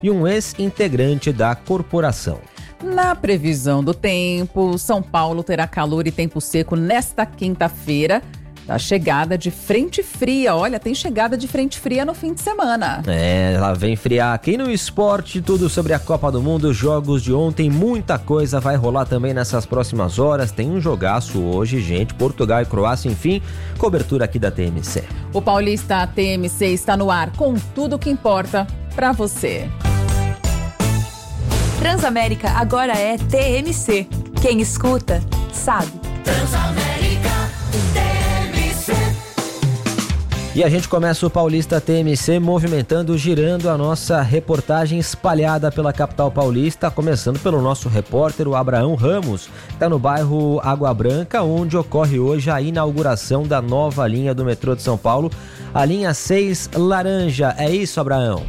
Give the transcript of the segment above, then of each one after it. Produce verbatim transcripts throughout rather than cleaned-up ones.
e um ex-integrante da corporação. Na previsão do tempo, São Paulo terá calor e tempo seco nesta quinta-feira. A chegada de frente fria, olha, tem chegada de frente fria no fim de semana. É, ela vem friar aqui no esporte, tudo sobre a Copa do Mundo, jogos de ontem, muita coisa vai rolar também nessas próximas horas. Tem um jogaço hoje, gente, Portugal e Croácia, enfim, cobertura aqui da T M C. O Paulista T M C está no ar com tudo o que importa pra você. Transamérica agora é T M C. Quem escuta, sabe. Transamérica T M C. E a gente começa o Paulista T M C movimentando, girando a nossa reportagem espalhada pela capital paulista, começando pelo nosso repórter, o Abraão Ramos, que está no bairro Água Branca, onde ocorre hoje a inauguração da nova linha do metrô de São Paulo, a linha seis Laranja. É isso, Abraão?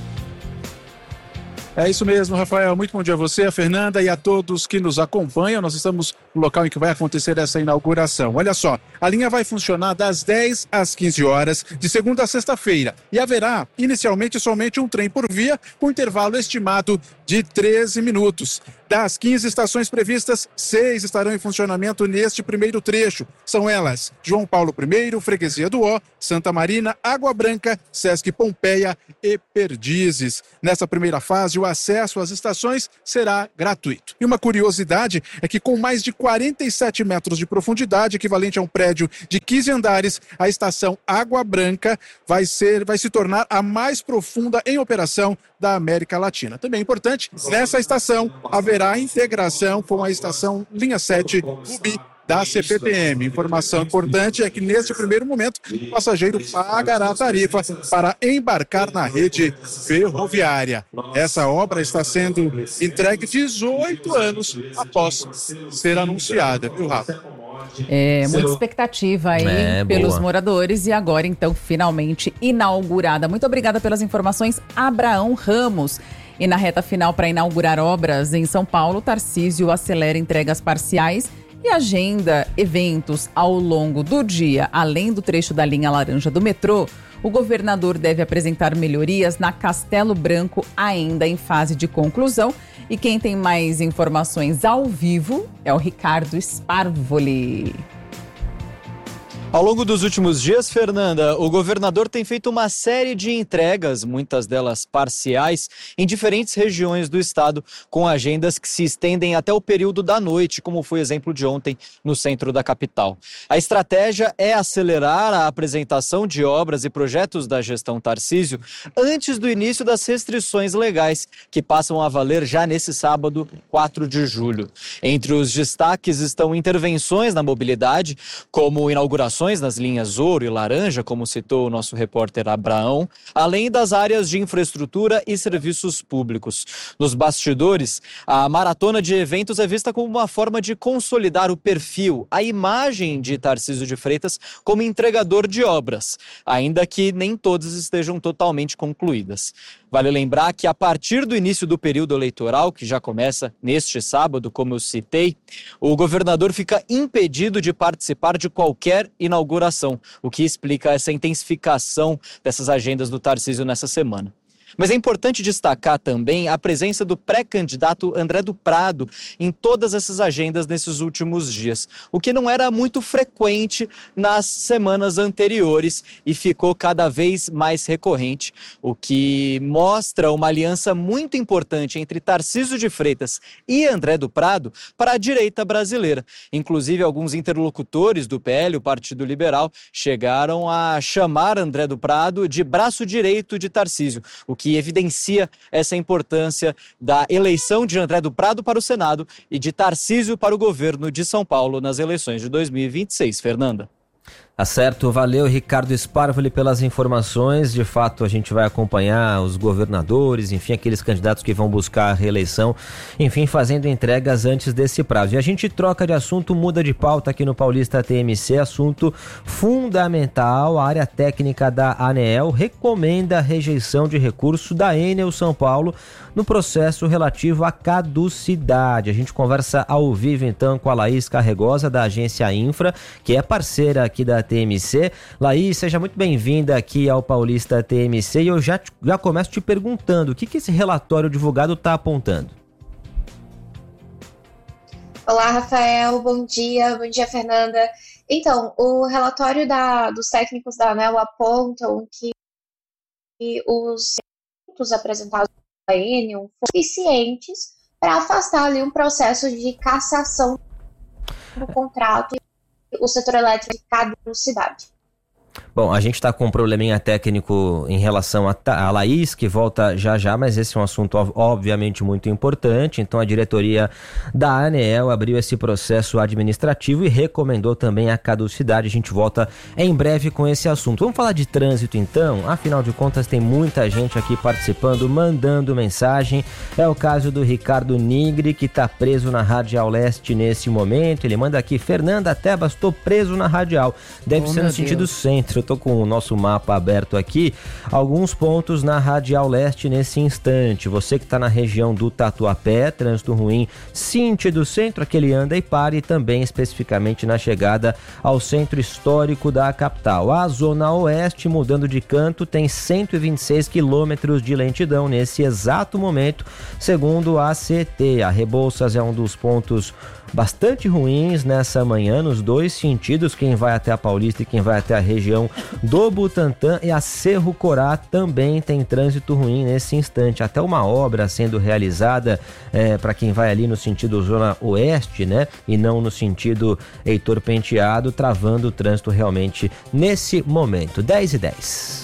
É isso mesmo, Rafael. Muito bom dia a você, a Fernanda e a todos que nos acompanham. Nós estamos no local em que vai acontecer essa inauguração. Olha só, a linha vai funcionar das dez às quinze horas, de segunda a sexta-feira. E haverá, inicialmente, somente um trem por via, com intervalo estimado de treze minutos. Das quinze estações previstas, seis estarão em funcionamento neste primeiro trecho. São elas: João Paulo I, Freguesia do Ó, Santa Marina, Água Branca, Sesc Pompeia e Perdizes. Nessa primeira fase, o acesso às estações será gratuito. E uma curiosidade é que, com mais de quarenta e sete metros de profundidade, equivalente a um prédio de quinze andares, a estação Água Branca vai ser, vai se tornar a mais profunda em operação da América Latina. Também é importante, nessa estação haverá integração com a estação Linha sete Rubi da C P T M. Informação importante é que, neste primeiro momento, o passageiro pagará a tarifa para embarcar na rede ferroviária. Essa obra está sendo entregue dezoito anos após ser anunciada, viu, Rafa? É, muita expectativa aí é, pelos boa. moradores e agora, então, finalmente inaugurada. Muito obrigada pelas informações, Abraão Ramos. E na reta final para inaugurar obras em São Paulo, Tarcísio acelera entregas parciais e agenda eventos ao longo do dia. Além do trecho da linha laranja do metrô, o governador deve apresentar melhorias na Castelo Branco, ainda em fase de conclusão. E quem tem mais informações ao vivo é o Ricardo Sparvoli. Ao longo dos últimos dias, Fernanda, o governador tem feito uma série de entregas, muitas delas parciais, em diferentes regiões do estado, com agendas que se estendem até o período da noite, como foi o exemplo de ontem no centro da capital. A estratégia é acelerar a apresentação de obras e projetos da gestão Tarcísio antes do início das restrições legais, que passam a valer já nesse sábado, quatro de julho. Entre os destaques estão intervenções na mobilidade, como inaugurações nas linhas Ouro e Laranja, como citou o nosso repórter Abraão, além das áreas de infraestrutura e serviços públicos. Nos bastidores, a maratona de eventos é vista como uma forma de consolidar o perfil, a imagem de Tarcísio de Freitas como entregador de obras, ainda que nem todas estejam totalmente concluídas. Vale lembrar que, a partir do início do período eleitoral, que já começa neste sábado, como eu citei, o governador fica impedido de participar de qualquer inauguração, o que explica essa intensificação dessas agendas do Tarcísio nessa semana. Mas é importante destacar também a presença do pré-candidato André do Prado em todas essas agendas nesses últimos dias, o que não era muito frequente nas semanas anteriores e ficou cada vez mais recorrente, o que mostra uma aliança muito importante entre Tarcísio de Freitas e André do Prado para a direita brasileira. Inclusive, alguns interlocutores do P L, o Partido Liberal, chegaram a chamar André do Prado de braço direito de Tarcísio, o que evidencia essa importância da eleição de André do Prado para o Senado e de Tarcísio para o governo de São Paulo nas eleições de dois mil e vinte e seis. Fernanda. Tá certo, valeu Ricardo Sparvoli pelas informações. De fato, a gente vai acompanhar os governadores, enfim, aqueles candidatos que vão buscar a reeleição, enfim, fazendo entregas antes desse prazo. E a gente troca de assunto, muda de pauta aqui no Paulista T M C, assunto fundamental. A área técnica da ANEEL recomenda a rejeição de recurso da Enel São Paulo no processo relativo à caducidade. A gente conversa ao vivo então com a Laís Carregosa, da agência Infra, que é parceira aqui da T T M C. Laís, seja muito bem-vinda aqui ao Paulista T M C e eu já, já começo te perguntando, o que, que esse relatório divulgado está apontando? Olá, Rafael, bom dia, bom dia, Fernanda. Então, o relatório da, dos técnicos da ANEEL apontam que os pontos apresentados pela Enion foram suficientes para afastar ali um processo de cassação do contrato e o setor elétrico de caducidade. Bom, a gente está com um probleminha técnico em relação a, a Laís, que volta já já, mas esse é um assunto obviamente muito importante. Então a diretoria da ANEEL abriu esse processo administrativo e recomendou também a caducidade. A gente volta em breve com esse assunto. Vamos falar de trânsito então? Afinal de contas tem muita gente aqui participando, mandando mensagem. É o caso do Ricardo Nigri, que está preso na Radial Leste nesse momento. Ele manda aqui: Fernanda Tebas, estou preso na Radial. Deve oh, ser no sentido Deus. centro. Eu tô com o nosso mapa aberto aqui, alguns pontos na Radial Leste nesse instante. Você que está na região do Tatuapé, trânsito ruim, sentido centro, aquele anda e para, e também especificamente na chegada ao centro histórico da capital. A Zona Oeste, mudando de canto, tem cento e vinte e seis quilômetros de lentidão nesse exato momento, segundo a C T. A Rebouças é um dos pontos bastante ruins nessa manhã, nos dois sentidos, quem vai até a Paulista e quem vai até a região do Butantã, e a Cerro Corá também tem trânsito ruim nesse instante. Até uma obra sendo realizada é, para quem vai ali no sentido Zona Oeste, né, e não no sentido Heitor Penteado, travando o trânsito realmente nesse momento. dez e dez.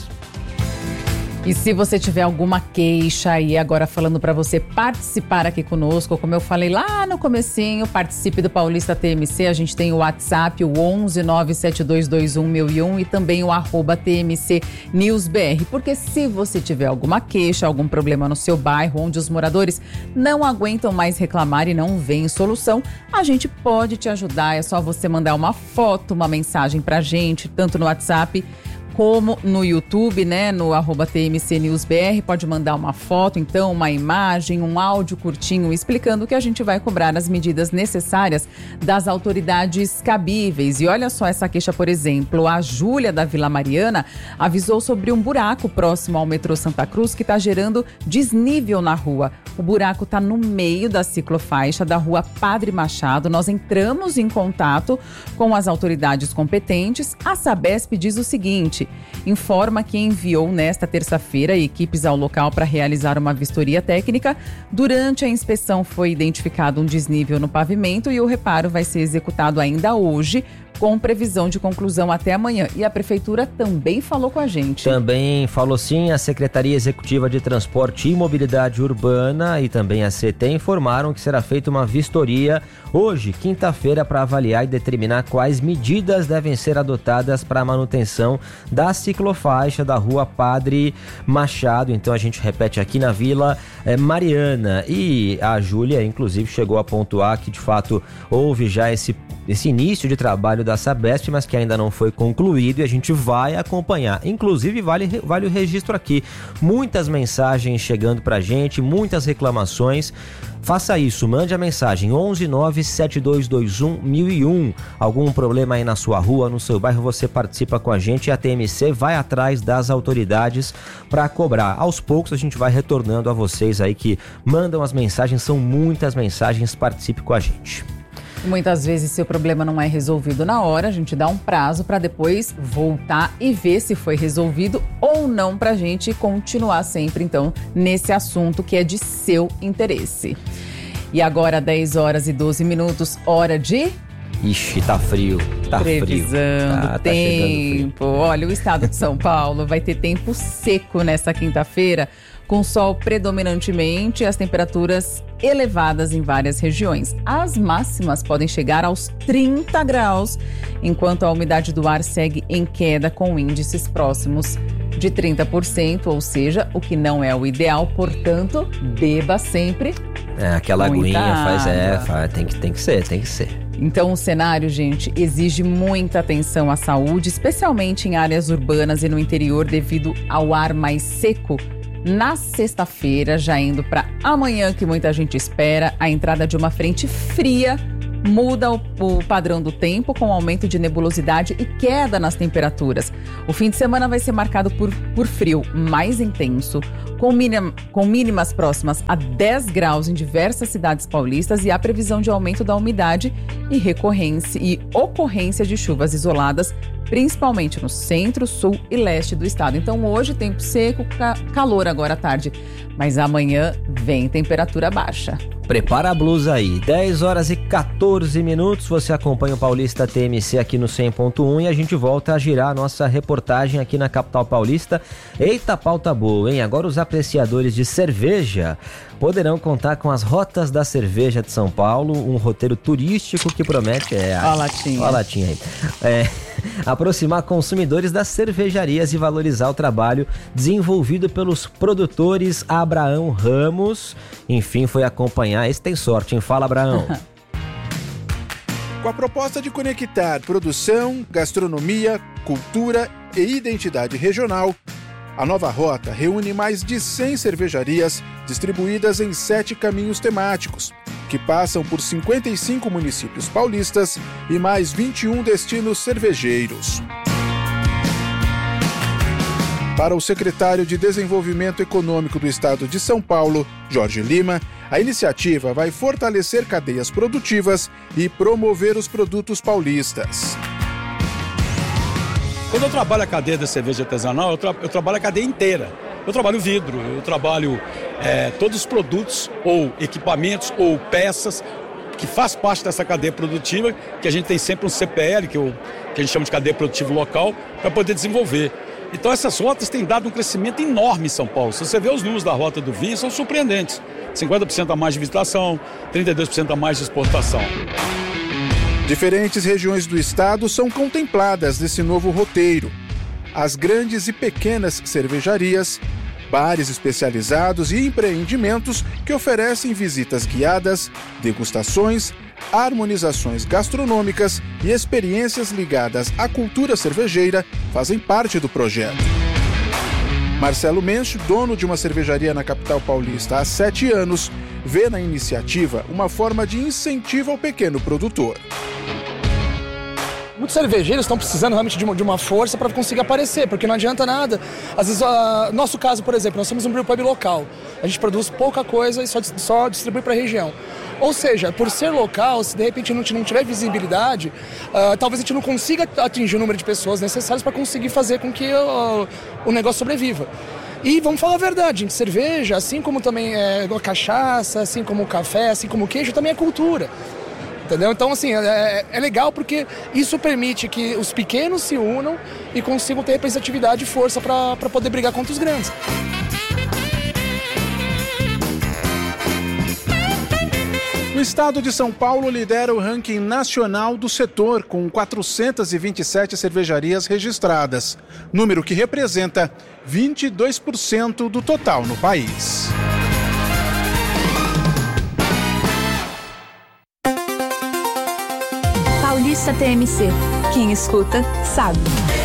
E se você tiver alguma queixa aí agora falando para você participar aqui conosco, como eu falei lá no comecinho, participe do Paulista T M C. A gente tem o WhatsApp, o onze nove sete dois dois um mil e um, e também o arroba T M C News B R. Porque se você tiver alguma queixa, algum problema no seu bairro, onde os moradores não aguentam mais reclamar e não veem solução, a gente pode te ajudar. É só você mandar uma foto, uma mensagem pra gente, tanto no WhatsApp como no YouTube, né, no arroba T M C News B R. Pode mandar uma foto, então, uma imagem, um áudio curtinho explicando que a gente vai cobrar as medidas necessárias das autoridades cabíveis. E olha só essa queixa, por exemplo, a Júlia da Vila Mariana avisou sobre um buraco próximo ao metrô Santa Cruz que está gerando desnível na rua. O buraco está no meio da ciclofaixa da rua Padre Machado. Nós entramos em contato com as autoridades competentes. A Sabesp diz o seguinte: informa que enviou nesta terça-feira equipes ao local para realizar uma vistoria técnica. Durante a inspeção foi identificado um desnível no pavimento e o reparo vai ser executado ainda hoje, com previsão de conclusão até amanhã. E a Prefeitura também falou com a gente. Também falou sim, a Secretaria Executiva de Transporte e Mobilidade Urbana e também a C T informaram que será feita uma vistoria hoje, quinta-feira, para avaliar e determinar quais medidas devem ser adotadas para a manutenção da ciclofaixa da rua Padre Machado. Então a gente repete aqui na Vila é, Mariana. E a Júlia, inclusive, chegou a pontuar que de fato houve já esse esse início de trabalho da Sabesp, mas que ainda não foi concluído, e a gente vai acompanhar. Inclusive, vale, vale o registro aqui. Muitas mensagens chegando pra gente, muitas reclamações. Faça isso, mande a mensagem onze nove sete dois dois um mil e um. Algum problema aí na sua rua, no seu bairro, você participa com a gente e a T M C vai atrás das autoridades para cobrar. Aos poucos a gente vai retornando a vocês aí que mandam as mensagens, são muitas mensagens, participe com a gente. Muitas vezes, se o problema não é resolvido na hora, a gente dá um prazo para depois voltar e ver se foi resolvido ou não, para a gente continuar sempre, então, nesse assunto que é de seu interesse. E agora, dez horas e doze minutos, hora de... Ixi, tá frio, tá Previsão frio. do tá, tempo. Tá Olha, o estado de São Paulo vai ter tempo seco nessa quinta-feira, com sol predominantemente e as temperaturas elevadas em várias regiões. As máximas podem chegar aos trinta graus, enquanto a umidade do ar segue em queda com índices próximos de trinta por cento, ou seja, o que não é o ideal, portanto, beba sempre. É, aquela muita aguinha faz, é, água. faz, tem que, tem que ser, tem que ser. Então, o cenário, gente, exige muita atenção à saúde, especialmente em áreas urbanas e no interior, devido ao ar mais seco. Na sexta-feira, já indo para amanhã, que muita gente espera, a entrada de uma frente fria muda o, o padrão do tempo com aumento de nebulosidade e queda nas temperaturas. O fim de semana vai ser marcado por, por frio mais intenso, com, minim, com mínimas próximas a dez graus em diversas cidades paulistas e a previsão de aumento da umidade e recorrência e ocorrência de chuvas isoladas, principalmente no centro, sul e leste do estado. Então hoje tempo seco, ca- calor agora à tarde, mas amanhã vem temperatura baixa. Prepara a blusa aí, dez horas e quatorze minutos, você acompanha o Paulista T M C aqui no cem ponto um e a gente volta a girar a nossa reportagem aqui na capital paulista. Eita, pauta boa, hein? Agora os apreciadores de cerveja poderão contar com as rotas da cerveja de São Paulo, um roteiro turístico que promete... É, Ó a latinha. Ó a latinha aí. É, aproximar consumidores das cervejarias e valorizar o trabalho desenvolvido pelos produtores Abraão Ramos. Enfim, foi acompanhar. Esse tem sorte, hein? Fala, Abraão. Com a proposta de conectar produção, gastronomia, cultura e identidade regional, a nova rota reúne mais de cem cervejarias distribuídas em sete caminhos temáticos, que passam por cinquenta e cinco municípios paulistas e mais vinte e um destinos cervejeiros. Para o secretário de Desenvolvimento Econômico do Estado de São Paulo, Jorge Lima, a iniciativa vai fortalecer cadeias produtivas e promover os produtos paulistas. Quando eu trabalho a cadeia da cerveja artesanal, eu, tra- eu trabalho a cadeia inteira. Eu trabalho vidro, eu trabalho é, todos os produtos ou equipamentos ou peças que faz parte dessa cadeia produtiva, que a gente tem sempre um C P L, que, eu, que a gente chama de cadeia produtiva local, para poder desenvolver. Então essas rotas têm dado um crescimento enorme em São Paulo. Se você vê os números da rota do vinho, são surpreendentes. cinquenta por cento a mais de visitação, trinta e dois por cento a mais de exportação. Diferentes regiões do estado são contempladas nesse novo roteiro. As grandes e pequenas cervejarias, bares especializados e empreendimentos que oferecem visitas guiadas, degustações, harmonizações gastronômicas e experiências ligadas à cultura cervejeira fazem parte do projeto. Marcelo Mensch, dono de uma cervejaria na capital paulista há sete anos, vê na iniciativa uma forma de incentivo ao pequeno produtor. Muitos cervejeiros estão precisando realmente de uma, de uma força para conseguir aparecer, porque não adianta nada. Às vezes, uh, nosso caso, por exemplo, nós somos um brewpub local. A gente produz pouca coisa e só, só distribui para a região. Ou seja, por ser local, se de repente não, não tiver visibilidade, uh, talvez a gente não consiga atingir o número de pessoas necessárias para conseguir fazer com que uh, o negócio sobreviva. E vamos falar a verdade, gente, cerveja, assim como também é a cachaça, assim como o café, assim como o queijo, também é cultura. Entendeu? Então, assim, é, é legal porque isso permite que os pequenos se unam e consigam ter representatividade e força para poder brigar contra os grandes. O estado de São Paulo lidera o ranking nacional do setor, com quatrocentas e vinte e sete cervejarias registradas, número que representa vinte e dois por cento do total no país. Paulista T M C. Quem escuta, sabe.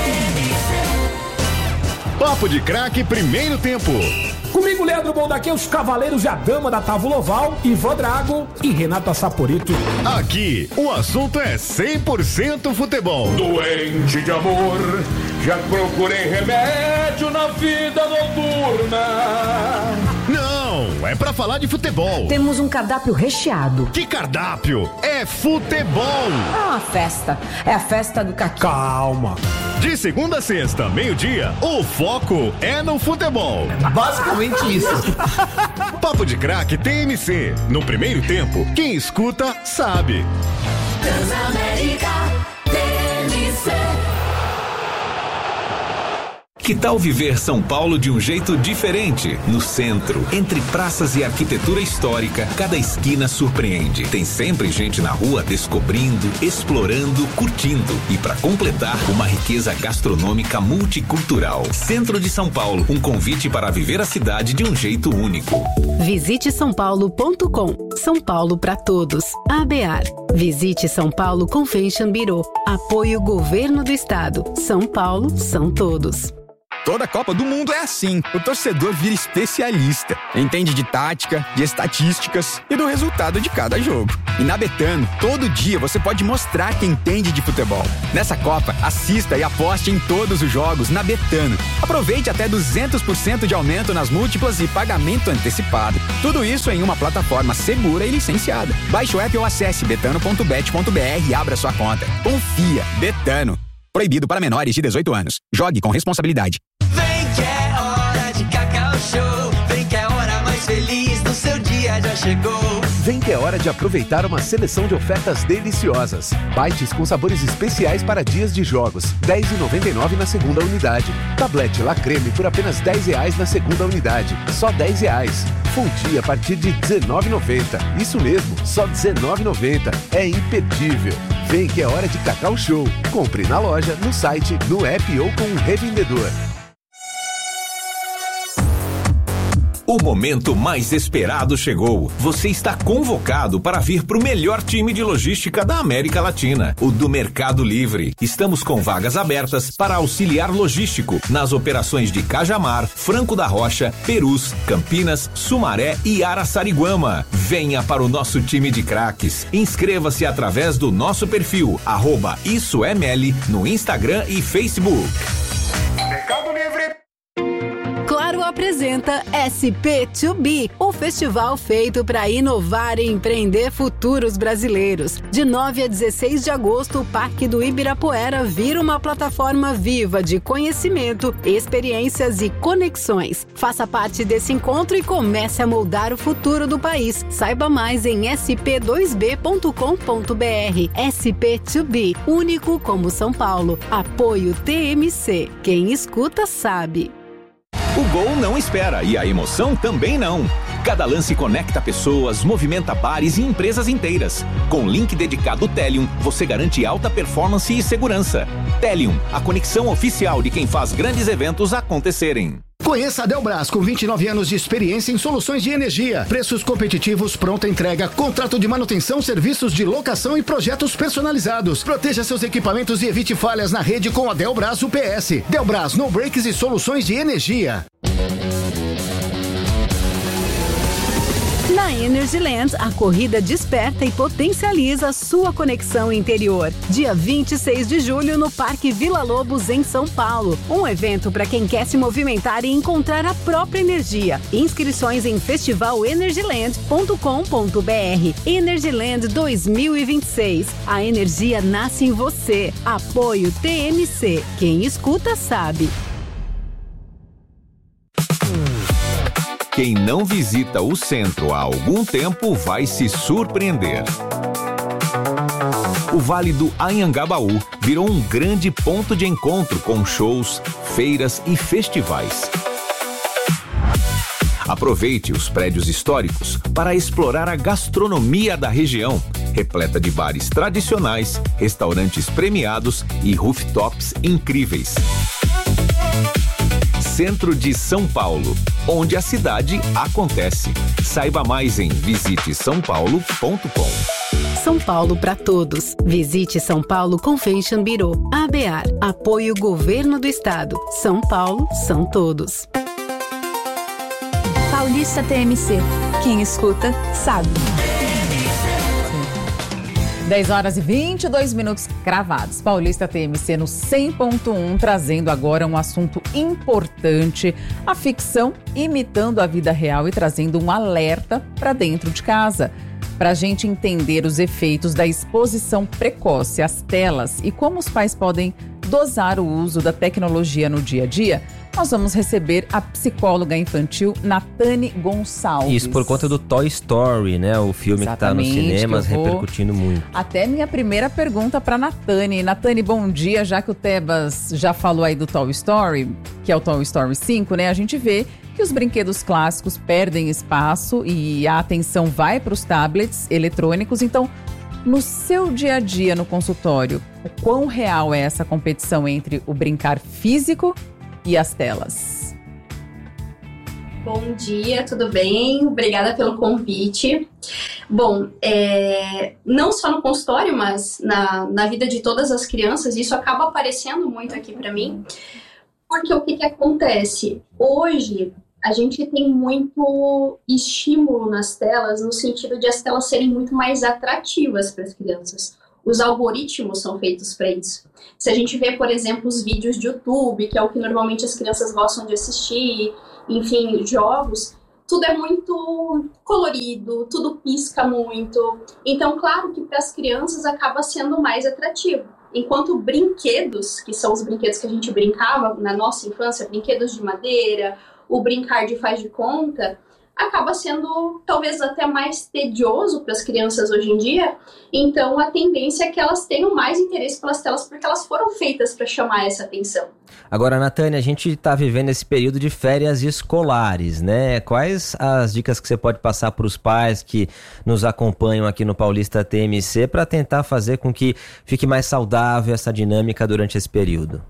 Papo de Craque, primeiro tempo. Comigo, Leandro Bondaque, os cavaleiros e a dama da Távola Oval, Ivan Drago e Renata Saporito. Aqui, o assunto é cem por cento futebol. Doente de amor, já procurei remédio na vida noturna. Não, é pra falar de futebol. Temos um cardápio recheado. Que cardápio? É futebol. É uma festa. É a festa do caqui. Calma. De segunda a sexta, meio-dia, o foco é no futebol. Basicamente isso. Papo de Craque T M C. No primeiro tempo, quem escuta, sabe. Transamérica T M C. Que tal viver São Paulo de um jeito diferente? No centro, entre praças e arquitetura histórica, cada esquina surpreende. Tem sempre gente na rua descobrindo, explorando, curtindo. E para completar, uma riqueza gastronômica multicultural. Centro de São Paulo, um convite para viver a cidade de um jeito único. Visite são paulo ponto com. São Paulo para todos. A B A R. Visite São Paulo Convention Bureau. Apoio Governo do Estado. São Paulo são todos. Toda Copa do Mundo é assim. O torcedor vira especialista. Entende de tática, de estatísticas e do resultado de cada jogo. E na Betano, todo dia você pode mostrar quem entende de futebol. Nessa Copa, assista e aposte em todos os jogos na Betano. Aproveite até duzentos por cento de aumento nas múltiplas e pagamento antecipado. Tudo isso em uma plataforma segura e licenciada. Baixe o app ou acesse betano ponto bet ponto br e abra sua conta. Confia, Betano. Proibido para menores de dezoito anos. Jogue com responsabilidade. Vem que é hora de Cacau Show. Vem que é a hora mais feliz do seu dia já chegou. Vem que é hora de aproveitar uma seleção de ofertas deliciosas. Bites com sabores especiais para dias de jogos. dez reais e noventa e nove centavos na segunda unidade. Tablete La Creme por apenas dez reais na segunda unidade. Só dez reais. Fonte a partir de dezenove reais e noventa centavos. Isso mesmo, só dezenove reais e noventa centavos. É imperdível. Vem que é hora de Cacau Show. Compre na loja, no site, no app ou com um revendedor. O momento mais esperado chegou. Você está convocado para vir para o melhor time de logística da América Latina, o do Mercado Livre. Estamos com vagas abertas para auxiliar logístico nas operações de Cajamar, Franco da Rocha, Perus, Campinas, Sumaré e Araçariguama. Venha para o nosso time de craques. Inscreva-se através do nosso perfil, arroba Isso é Meli, no Instagram e Facebook. Mercado Livre. Claro apresenta S P dois B, o festival feito para inovar e empreender futuros brasileiros. De nove a dezesseis de agosto, o Parque do Ibirapuera vira uma plataforma viva de conhecimento, experiências e conexões. Faça parte desse encontro e comece a moldar o futuro do país. Saiba mais em s p dois b ponto com ponto b r. S P dois B, único como São Paulo. Apoio T M C. Quem escuta sabe. O gol não espera e a emoção também não. Cada lance conecta pessoas, movimenta bares e empresas inteiras. Com link dedicado Telium, você garante alta performance e segurança. Telium, a conexão oficial de quem faz grandes eventos acontecerem. Conheça a Delbras, com vinte e nove anos de experiência em soluções de energia. Preços competitivos, pronta entrega, contrato de manutenção, serviços de locação e projetos personalizados. Proteja seus equipamentos e evite falhas na rede com a Delbras U P S. Delbras, no breaks e soluções de energia. Na Energyland, a corrida desperta e potencializa sua conexão interior. Dia vinte e seis de julho, no Parque Vila Lobos, em São Paulo. Um evento para quem quer se movimentar e encontrar a própria energia. Inscrições em festival energyland ponto com ponto b r. Energyland dois mil e vinte e seis. A energia nasce em você. Apoio T M C. Quem escuta sabe. Quem não visita o centro há algum tempo vai se surpreender. O Vale do Anhangabaú virou um grande ponto de encontro com shows, feiras e festivais. Aproveite os prédios históricos para explorar a gastronomia da região, repleta de bares tradicionais, restaurantes premiados e rooftops incríveis. Centro de São Paulo, onde a cidade acontece. Saiba mais em visite são paulo ponto com. São Paulo para todos. Visite São Paulo Convention Bureau. A B A R. Apoio Governo do Estado. São Paulo são todos. Paulista T M C. Quem escuta, sabe. dez horas e vinte e dois minutos cravados. Paulista T M C no cem ponto um, trazendo agora um assunto importante, a ficção imitando a vida real e trazendo um alerta para dentro de casa, para a gente entender os efeitos da exposição precoce às telas e como os pais podem dosar o uso da tecnologia no dia a dia. Nós vamos receber a psicóloga infantil Natane Gonçalves. Isso por conta do Toy Story, né? O filme Exatamente, que está nos cinemas vou... repercutindo muito. Até minha primeira pergunta para Natane. Natane, bom dia. Já que o Tebas já falou aí do Toy Story, que é o Toy Story cinco, né? A gente vê que os brinquedos clássicos perdem espaço e a atenção vai para os tablets eletrônicos. Então, no seu dia a dia no consultório, o quão real é essa competição entre o brincar físico e as telas? Bom dia, tudo bem? Obrigada pelo convite. Bom, é, não só no consultório, mas na, na vida de todas as crianças, isso acaba aparecendo muito aqui para mim, porque o que, que acontece? Hoje, a gente tem muito estímulo nas telas, no sentido de as telas serem muito mais atrativas para as crianças. Os algoritmos são feitos para isso. Se a gente vê, por exemplo, os vídeos de YouTube, que é o que normalmente as crianças gostam de assistir, enfim, jogos, tudo é muito colorido, tudo pisca muito. Então, claro que para as crianças acaba sendo mais atrativo. Enquanto brinquedos, que são os brinquedos que a gente brincava na nossa infância, brinquedos de madeira, o brincar de faz de conta, acaba sendo talvez até mais tedioso para as crianças hoje em dia. Então a tendência é que elas tenham mais interesse pelas telas, porque elas foram feitas para chamar essa atenção. Agora, Natânia, a gente está vivendo esse período de férias escolares, né? Quais as dicas que você pode passar para os pais que nos acompanham aqui no Paulista T M C para tentar fazer com que fique mais saudável essa dinâmica durante esse período?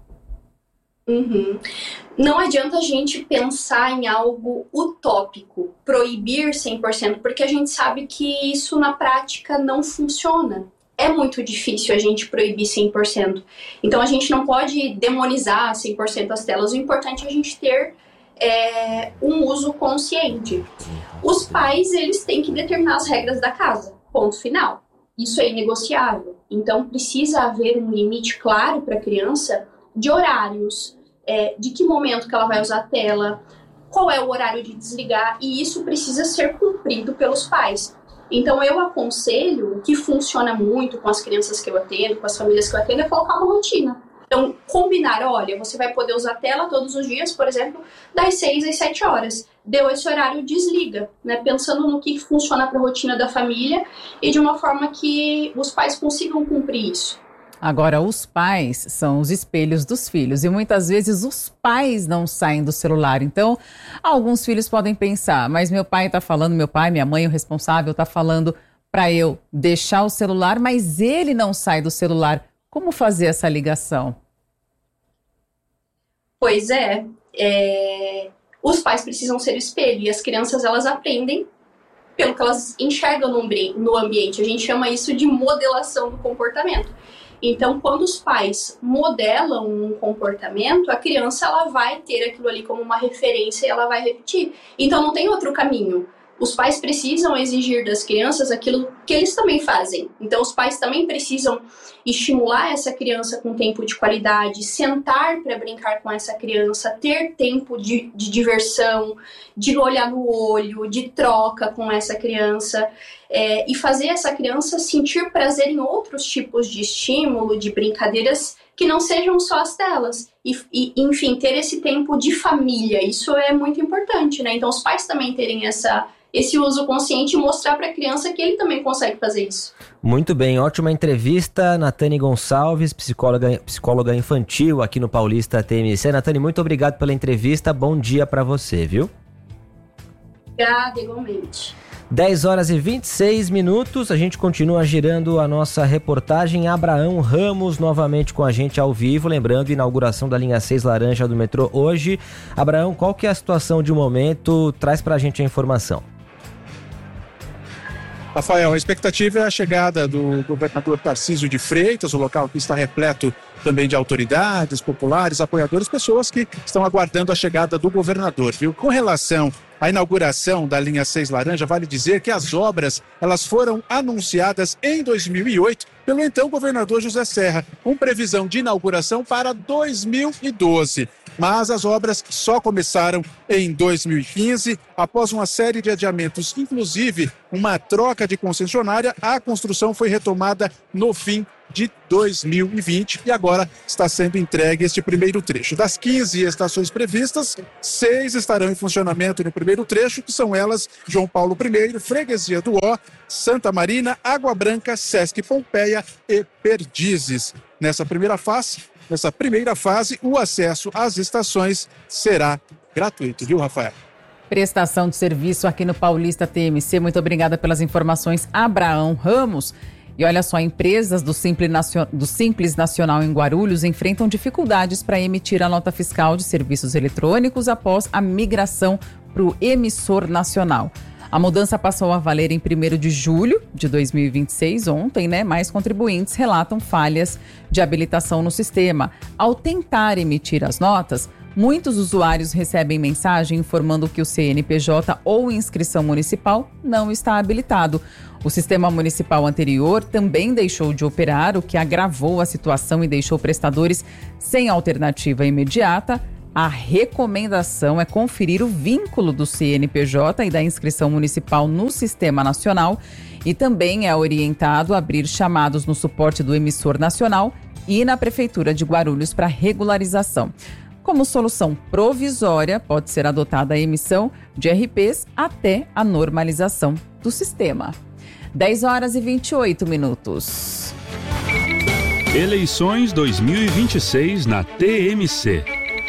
Uhum. Não adianta a gente pensar em algo utópico, proibir cem por cento, porque a gente sabe que isso na prática não funciona. É muito difícil a gente proibir cem por cento. Então a gente não pode demonizar cem por cento as telas. O importante é a gente ter é, um uso consciente. Os pais, eles têm que determinar as regras da casa, ponto final. Isso é inegociável. Então precisa haver um limite claro para a criança de horários, É, de que momento que ela vai usar a tela, qual é o horário de desligar, e isso precisa ser cumprido pelos pais. Então eu aconselho, o que funciona muito com as crianças que eu atendo, com as famílias que eu atendo, é colocar uma rotina. Então combinar, olha, você vai poder usar a tela todos os dias, por exemplo, das seis às sete horas. Deu esse horário, desliga, né? Pensando no que funciona para a rotina da família e de uma forma que os pais consigam cumprir isso. Agora, os pais são os espelhos dos filhos e muitas vezes os pais não saem do celular. Então, alguns filhos podem pensar, mas meu pai está falando, meu pai, minha mãe, o responsável, está falando para eu deixar o celular, mas ele não sai do celular. Como fazer essa ligação? Pois é, é... os pais precisam ser espelho e as crianças, elas aprendem pelo que elas enxergam no ambiente. A gente chama isso de modelação do comportamento. Então, quando os pais modelam um comportamento, a criança ela vai ter aquilo ali como uma referência e ela vai repetir. Então, não tem outro caminho. Os pais precisam exigir das crianças aquilo que eles também fazem. Então, os pais também precisam estimular essa criança com tempo de qualidade, sentar para brincar com essa criança, ter tempo de, de diversão, de olhar no olho, de troca com essa criança, é, e fazer essa criança sentir prazer em outros tipos de estímulo, de brincadeiras que não sejam só as telas. E, e, enfim, ter esse tempo de família, isso é muito importante, né? Então, os pais também terem essa... esse uso consciente e mostrar para a criança que ele também consegue fazer isso. Muito bem, ótima entrevista, Natane Gonçalves, psicóloga, psicóloga infantil aqui no Paulista T M C. Natane, muito obrigado pela entrevista, bom dia para você, viu? Obrigada, igualmente. dez horas e vinte e seis minutos, a gente continua girando a nossa reportagem. Abraão Ramos novamente com a gente ao vivo, lembrando, inauguração da linha seis laranja do metrô hoje. Abraão, qual que é a situação de momento? Traz pra gente a informação. Rafael, a expectativa é a chegada do governador Tarcísio de Freitas, o local que está repleto também de autoridades, populares, apoiadores, pessoas que estão aguardando a chegada do governador, viu? Com relação à inauguração da linha seis laranja, vale dizer que as obras, elas foram anunciadas em dois mil e oito pelo então governador José Serra, com previsão de inauguração para dois mil e doze. Mas as obras só começaram em dois mil e quinze, após uma série de adiamentos, inclusive uma troca de concessionária, a construção foi retomada no fim de dois mil e vinte e agora está sendo entregue este primeiro trecho. Das quinze estações previstas, seis estarão em funcionamento no primeiro trecho, que são elas João Paulo I, Freguesia do Ó, Santa Marina, Água Branca, Sesc Pompeia e Perdizes. Nessa primeira fase, nessa primeira fase, o acesso às estações será gratuito, viu, Rafael? Prestação de serviço aqui no Paulista T M C. Muito obrigada pelas informações, Abraão Ramos. E olha só, empresas do Simples, Nacion... do Simples Nacional em Guarulhos enfrentam dificuldades para emitir a nota fiscal de serviços eletrônicos após a migração para o emissor nacional. A mudança passou a valer em primeiro de julho de dois mil e vinte e seis, ontem, né? Mais contribuintes relatam falhas de habilitação no sistema. Ao tentar emitir as notas, Muitos usuários recebem mensagem informando que o C N P J ou inscrição municipal não está habilitado. O sistema municipal anterior também deixou de operar, o que agravou a situação e deixou prestadores sem alternativa imediata. A recomendação é conferir o vínculo do C N P J e da inscrição municipal no Sistema Nacional e também é orientado a abrir chamados no suporte do emissor nacional e na Prefeitura de Guarulhos para regularização. Como solução provisória, pode ser adotada a emissão de R Ps até a normalização do sistema. dez horas e vinte e oito minutos. Eleições dois mil e vinte e seis na T M C.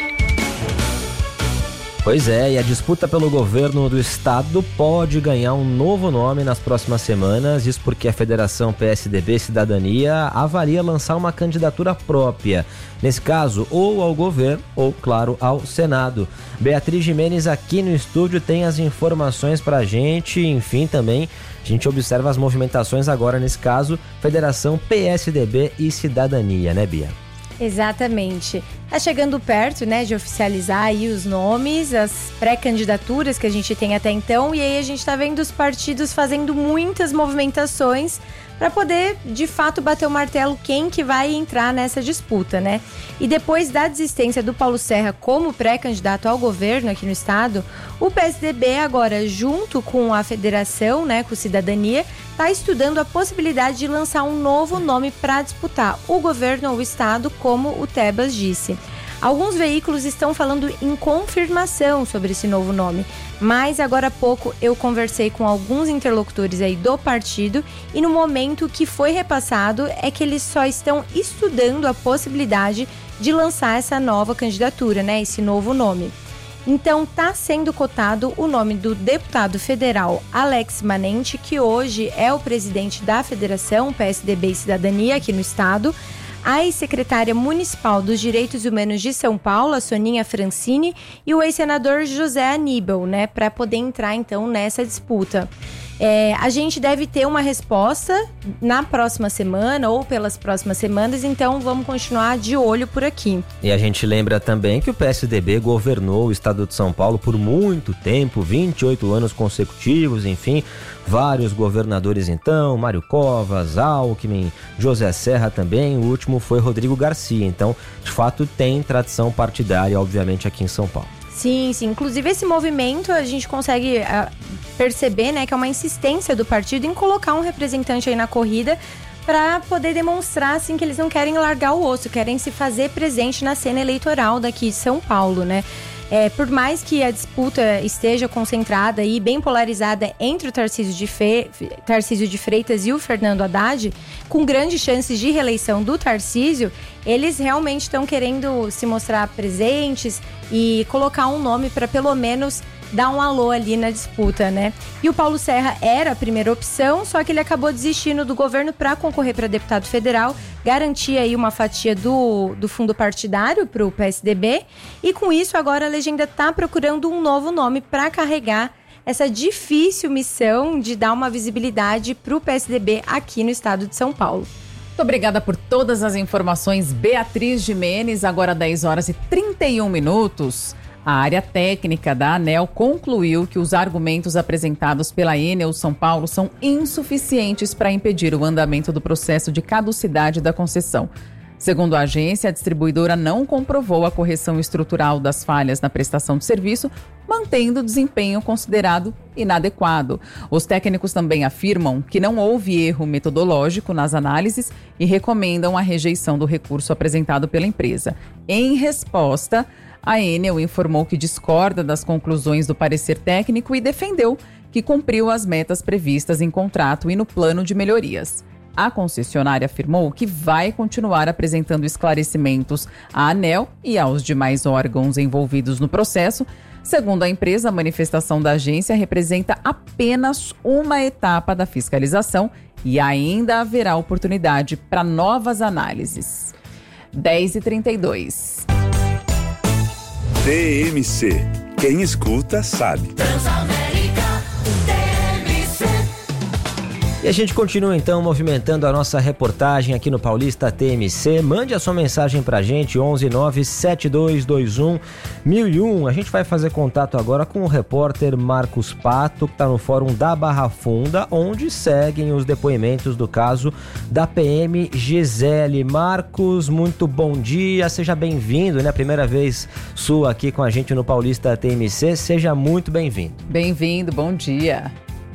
Pois é, e a disputa pelo governo do estado pode ganhar um novo nome nas próximas semanas, isso porque a Federação P S D B Cidadania avalia lançar uma candidatura própria. Nesse caso, ou ao governo, ou, claro, ao Senado. Beatriz Gimenez aqui no estúdio tem as informações pra gente, enfim, também a gente observa as movimentações agora, nesse caso, Federação P S D B e Cidadania, né, Bia? Exatamente. Tá chegando perto, né, de oficializar aí os nomes, as pré-candidaturas que a gente tem até então, e aí a gente tá vendo os partidos fazendo muitas movimentações para poder, de fato, bater o martelo quem que vai entrar nessa disputa, né? E depois da desistência do Paulo Serra como pré-candidato ao governo aqui no estado, o P S D B agora, junto com a federação, né, com Cidadania, está estudando a possibilidade de lançar um novo nome para disputar o governo ou o estado, como o Tebas disse. Alguns veículos estão falando em confirmação sobre esse novo nome, mas agora há pouco eu conversei com alguns interlocutores aí do partido e no momento que foi repassado é que eles só estão estudando a possibilidade de lançar essa nova candidatura, né, esse novo nome. Então está sendo cotado o nome do deputado federal Alex Manente, que hoje é o presidente da Federação P S D B e Cidadania aqui no estado, a ex-secretária municipal dos Direitos Humanos de São Paulo, a Soninha Francini, e o ex-senador José Aníbal, né, para poder entrar então nessa disputa. É, a gente deve ter uma resposta na próxima semana ou pelas próximas semanas, então vamos continuar de olho por aqui. E a gente lembra também que o P S D B governou o estado de São Paulo por muito tempo, vinte e oito anos consecutivos, enfim, vários governadores então, Mário Covas, Alckmin, José Serra também, o último foi Rodrigo Garcia, então de fato tem tradição partidária, obviamente, aqui em São Paulo. Sim, sim. Inclusive esse movimento a gente consegue uh, perceber, né, que é uma insistência do partido em colocar um representante aí na corrida para poder demonstrar assim, que eles não querem largar o osso, querem se fazer presente na cena eleitoral daqui de São Paulo, né? É, por mais que a disputa esteja concentrada e bem polarizada entre o Tarcísio de, Fe... Tarcísio de Freitas e o Fernando Haddad, com grandes chances de reeleição do Tarcísio, eles realmente estão querendo se mostrar presentes e colocar um nome para pelo menos dar um alô ali na disputa, né? E o Paulo Serra era a primeira opção, só que ele acabou desistindo do governo para concorrer para deputado federal, garantir aí uma fatia do, do fundo partidário para o P S D B, e com isso agora a legenda está procurando um novo nome para carregar essa difícil missão de dar uma visibilidade para o P S D B aqui no estado de São Paulo. Muito obrigada por todas as informações, Beatriz Gimenez. Agora dez horas e trinta e um minutos. A área técnica da ANEEL concluiu que os argumentos apresentados pela Enel São Paulo são insuficientes para impedir o andamento do processo de caducidade da concessão. Segundo a agência, a distribuidora não comprovou a correção estrutural das falhas na prestação de serviço, mantendo o desempenho considerado inadequado. Os técnicos também afirmam que não houve erro metodológico nas análises e recomendam a rejeição do recurso apresentado pela empresa. Em resposta, a Enel informou que discorda das conclusões do parecer técnico e defendeu que cumpriu as metas previstas em contrato e no plano de melhorias. A concessionária afirmou que vai continuar apresentando esclarecimentos à ANEEL e aos demais órgãos envolvidos no processo. Segundo a empresa, a manifestação da agência representa apenas uma etapa da fiscalização e ainda haverá oportunidade para novas análises. dez e trinta e dois. T M C. Quem escuta sabe. Transamérica, T M C. E a gente continua então movimentando a nossa reportagem aqui no Paulista T M C. Mande a sua mensagem pra gente, onze nove sete dois dois um zero zero um. A gente vai fazer contato agora com o repórter Marcos Pato, que está no Fórum da Barra Funda, onde seguem os depoimentos do caso da P M Gisele. Marcos, muito bom dia, seja bem-vindo, né? Primeira vez sua aqui com a gente no Paulista T M C, seja muito bem-vindo. Bem-vindo, bom dia.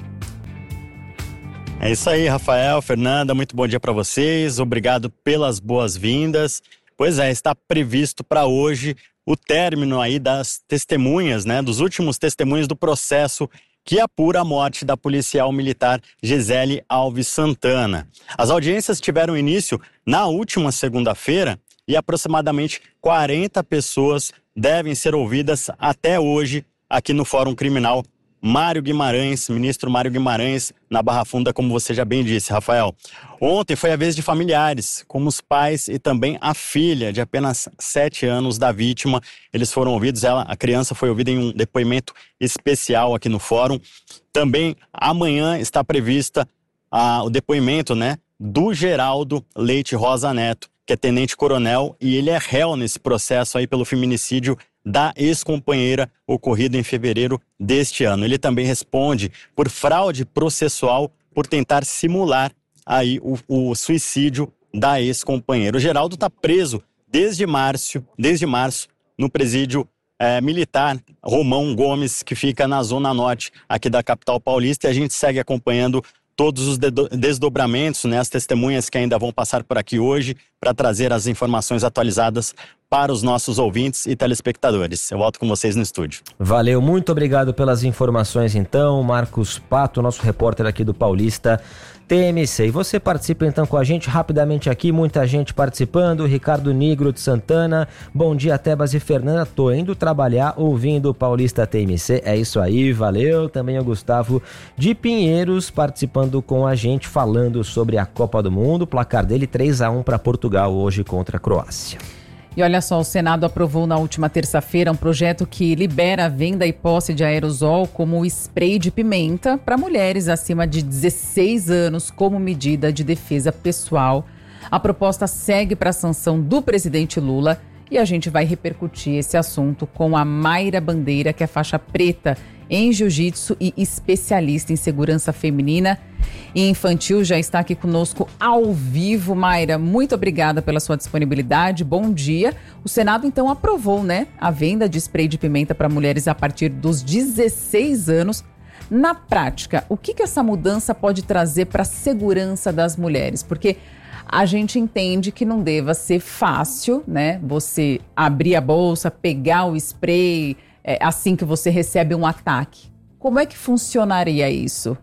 É isso aí, Rafael, Fernanda, muito bom dia para vocês, obrigado pelas boas-vindas. Pois é, está previsto para hoje o término aí das testemunhas, né, dos últimos testemunhos do processo que apura a morte da policial militar Gisele Alves Santana. As audiências tiveram início na última segunda-feira e aproximadamente quarenta pessoas devem ser ouvidas até hoje aqui no Fórum Criminal Mário Guimarães, ministro Mário Guimarães, na Barra Funda, como você já bem disse, Rafael. Ontem foi a vez de familiares, como os pais e também a filha de apenas sete anos da vítima. Eles foram ouvidos, ela, a criança foi ouvida em um depoimento especial aqui no fórum. Também amanhã está prevista ah, o depoimento, né, do Geraldo Leite Rosa Neto, que é tenente-coronel, e ele é réu nesse processo aí pelo feminicídio da ex-companheira ocorrido em fevereiro deste ano. Ele também responde por fraude processual por tentar simular aí o, o suicídio da ex-companheira. O Geraldo está preso desde março, desde março no presídio é, militar Romão Gomes, que fica na zona norte aqui da capital paulista, e a gente segue acompanhando todos os desdobramentos, né, as testemunhas que ainda vão passar por aqui hoje para trazer as informações atualizadas para os nossos ouvintes e telespectadores. Eu volto com vocês no estúdio. Valeu, muito obrigado pelas informações então, Marcos Pato, nosso repórter aqui do Paulista T M C. E você participa então com a gente rapidamente aqui, muita gente participando. Ricardo Nigro de Santana, bom dia Tebas e Fernanda, tô indo trabalhar ouvindo o Paulista T M C, é isso aí, valeu. Também o Gustavo de Pinheiros participando com a gente, falando sobre a Copa do Mundo, placar dele três a um para Portugal hoje contra a Croácia. E olha só, o Senado aprovou na última terça-feira um projeto que libera a venda e posse de aerosol como spray de pimenta para mulheres acima de dezesseis anos como medida de defesa pessoal. A proposta segue para a sanção do presidente Lula e a gente vai repercutir esse assunto com a Mayra Bandeira, que é faixa preta em jiu-jitsu e especialista em segurança feminina e infantil, já está aqui conosco ao vivo. Mayra, muito obrigada pela sua disponibilidade, bom dia. O Senado então aprovou, né, a venda de spray de pimenta para mulheres a partir dos dezesseis anos. Na prática, o que, que essa mudança pode trazer para a segurança das mulheres? Porque a gente entende que não deva ser fácil, né, você abrir a bolsa, pegar o spray é, assim que você recebe um ataque. Como é que funcionaria isso?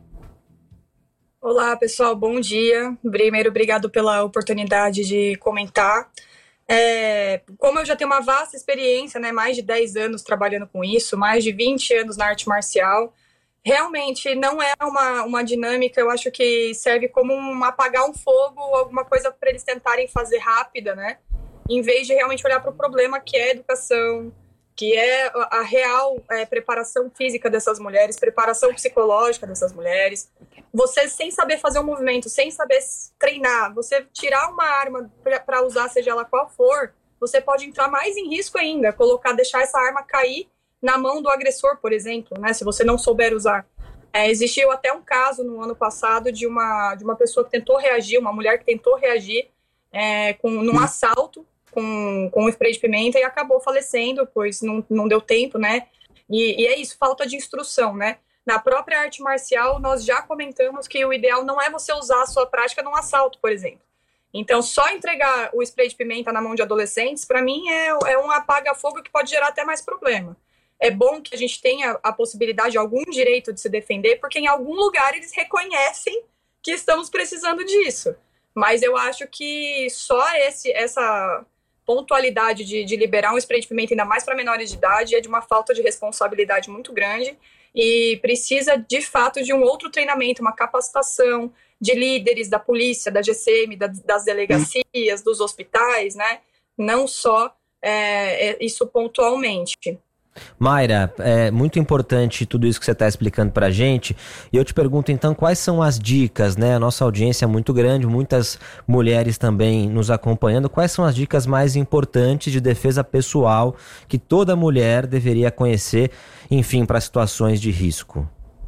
Olá, pessoal, bom dia. Primeiro, obrigado pela oportunidade de comentar. É, como eu já tenho uma vasta experiência, né, mais de dez anos trabalhando com isso, mais de vinte anos na arte marcial, realmente não é uma, uma dinâmica, eu acho que serve como um apagar um fogo, alguma coisa para eles tentarem fazer rápida, né? Em vez de realmente olhar para o problema que é a educação, que é a real é, preparação física dessas mulheres, preparação psicológica dessas mulheres. Você, sem saber fazer um movimento, sem saber treinar, você tirar uma arma para usar, seja ela qual for, você pode entrar mais em risco ainda, colocar, deixar essa arma cair na mão do agressor, por exemplo, né, se você não souber usar. É, existiu até um caso no ano passado de uma, de uma pessoa que tentou reagir, uma mulher que tentou reagir é, com, num assalto, com, com um spray de pimenta e acabou falecendo, pois não, não deu tempo, né? E, e é isso, falta de instrução, né? Na própria arte marcial, nós já comentamos que o ideal não é você usar a sua prática num assalto, por exemplo. Então, só entregar o spray de pimenta na mão de adolescentes, para mim, é, é um apaga-fogo que pode gerar até mais problema. É bom que a gente tenha a possibilidade, algum direito de se defender, porque em algum lugar eles reconhecem que estamos precisando disso. Mas eu acho que só esse, essa pontualidade de, de liberar um spray de pimenta, ainda mais para menores de idade, é de uma falta de responsabilidade muito grande e precisa, de fato, de um outro treinamento, uma capacitação de líderes da polícia, da G C M, da, das delegacias, dos hospitais, né? Não só é, é, isso pontualmente. Mayra, é muito importante tudo isso que você está explicando para a gente. E eu te pergunto então, quais são as dicas, né? A nossa audiência é muito grande, muitas mulheres também nos acompanhando. Quais são as dicas mais importantes de defesa pessoal que toda mulher deveria conhecer, enfim, para situações de risco?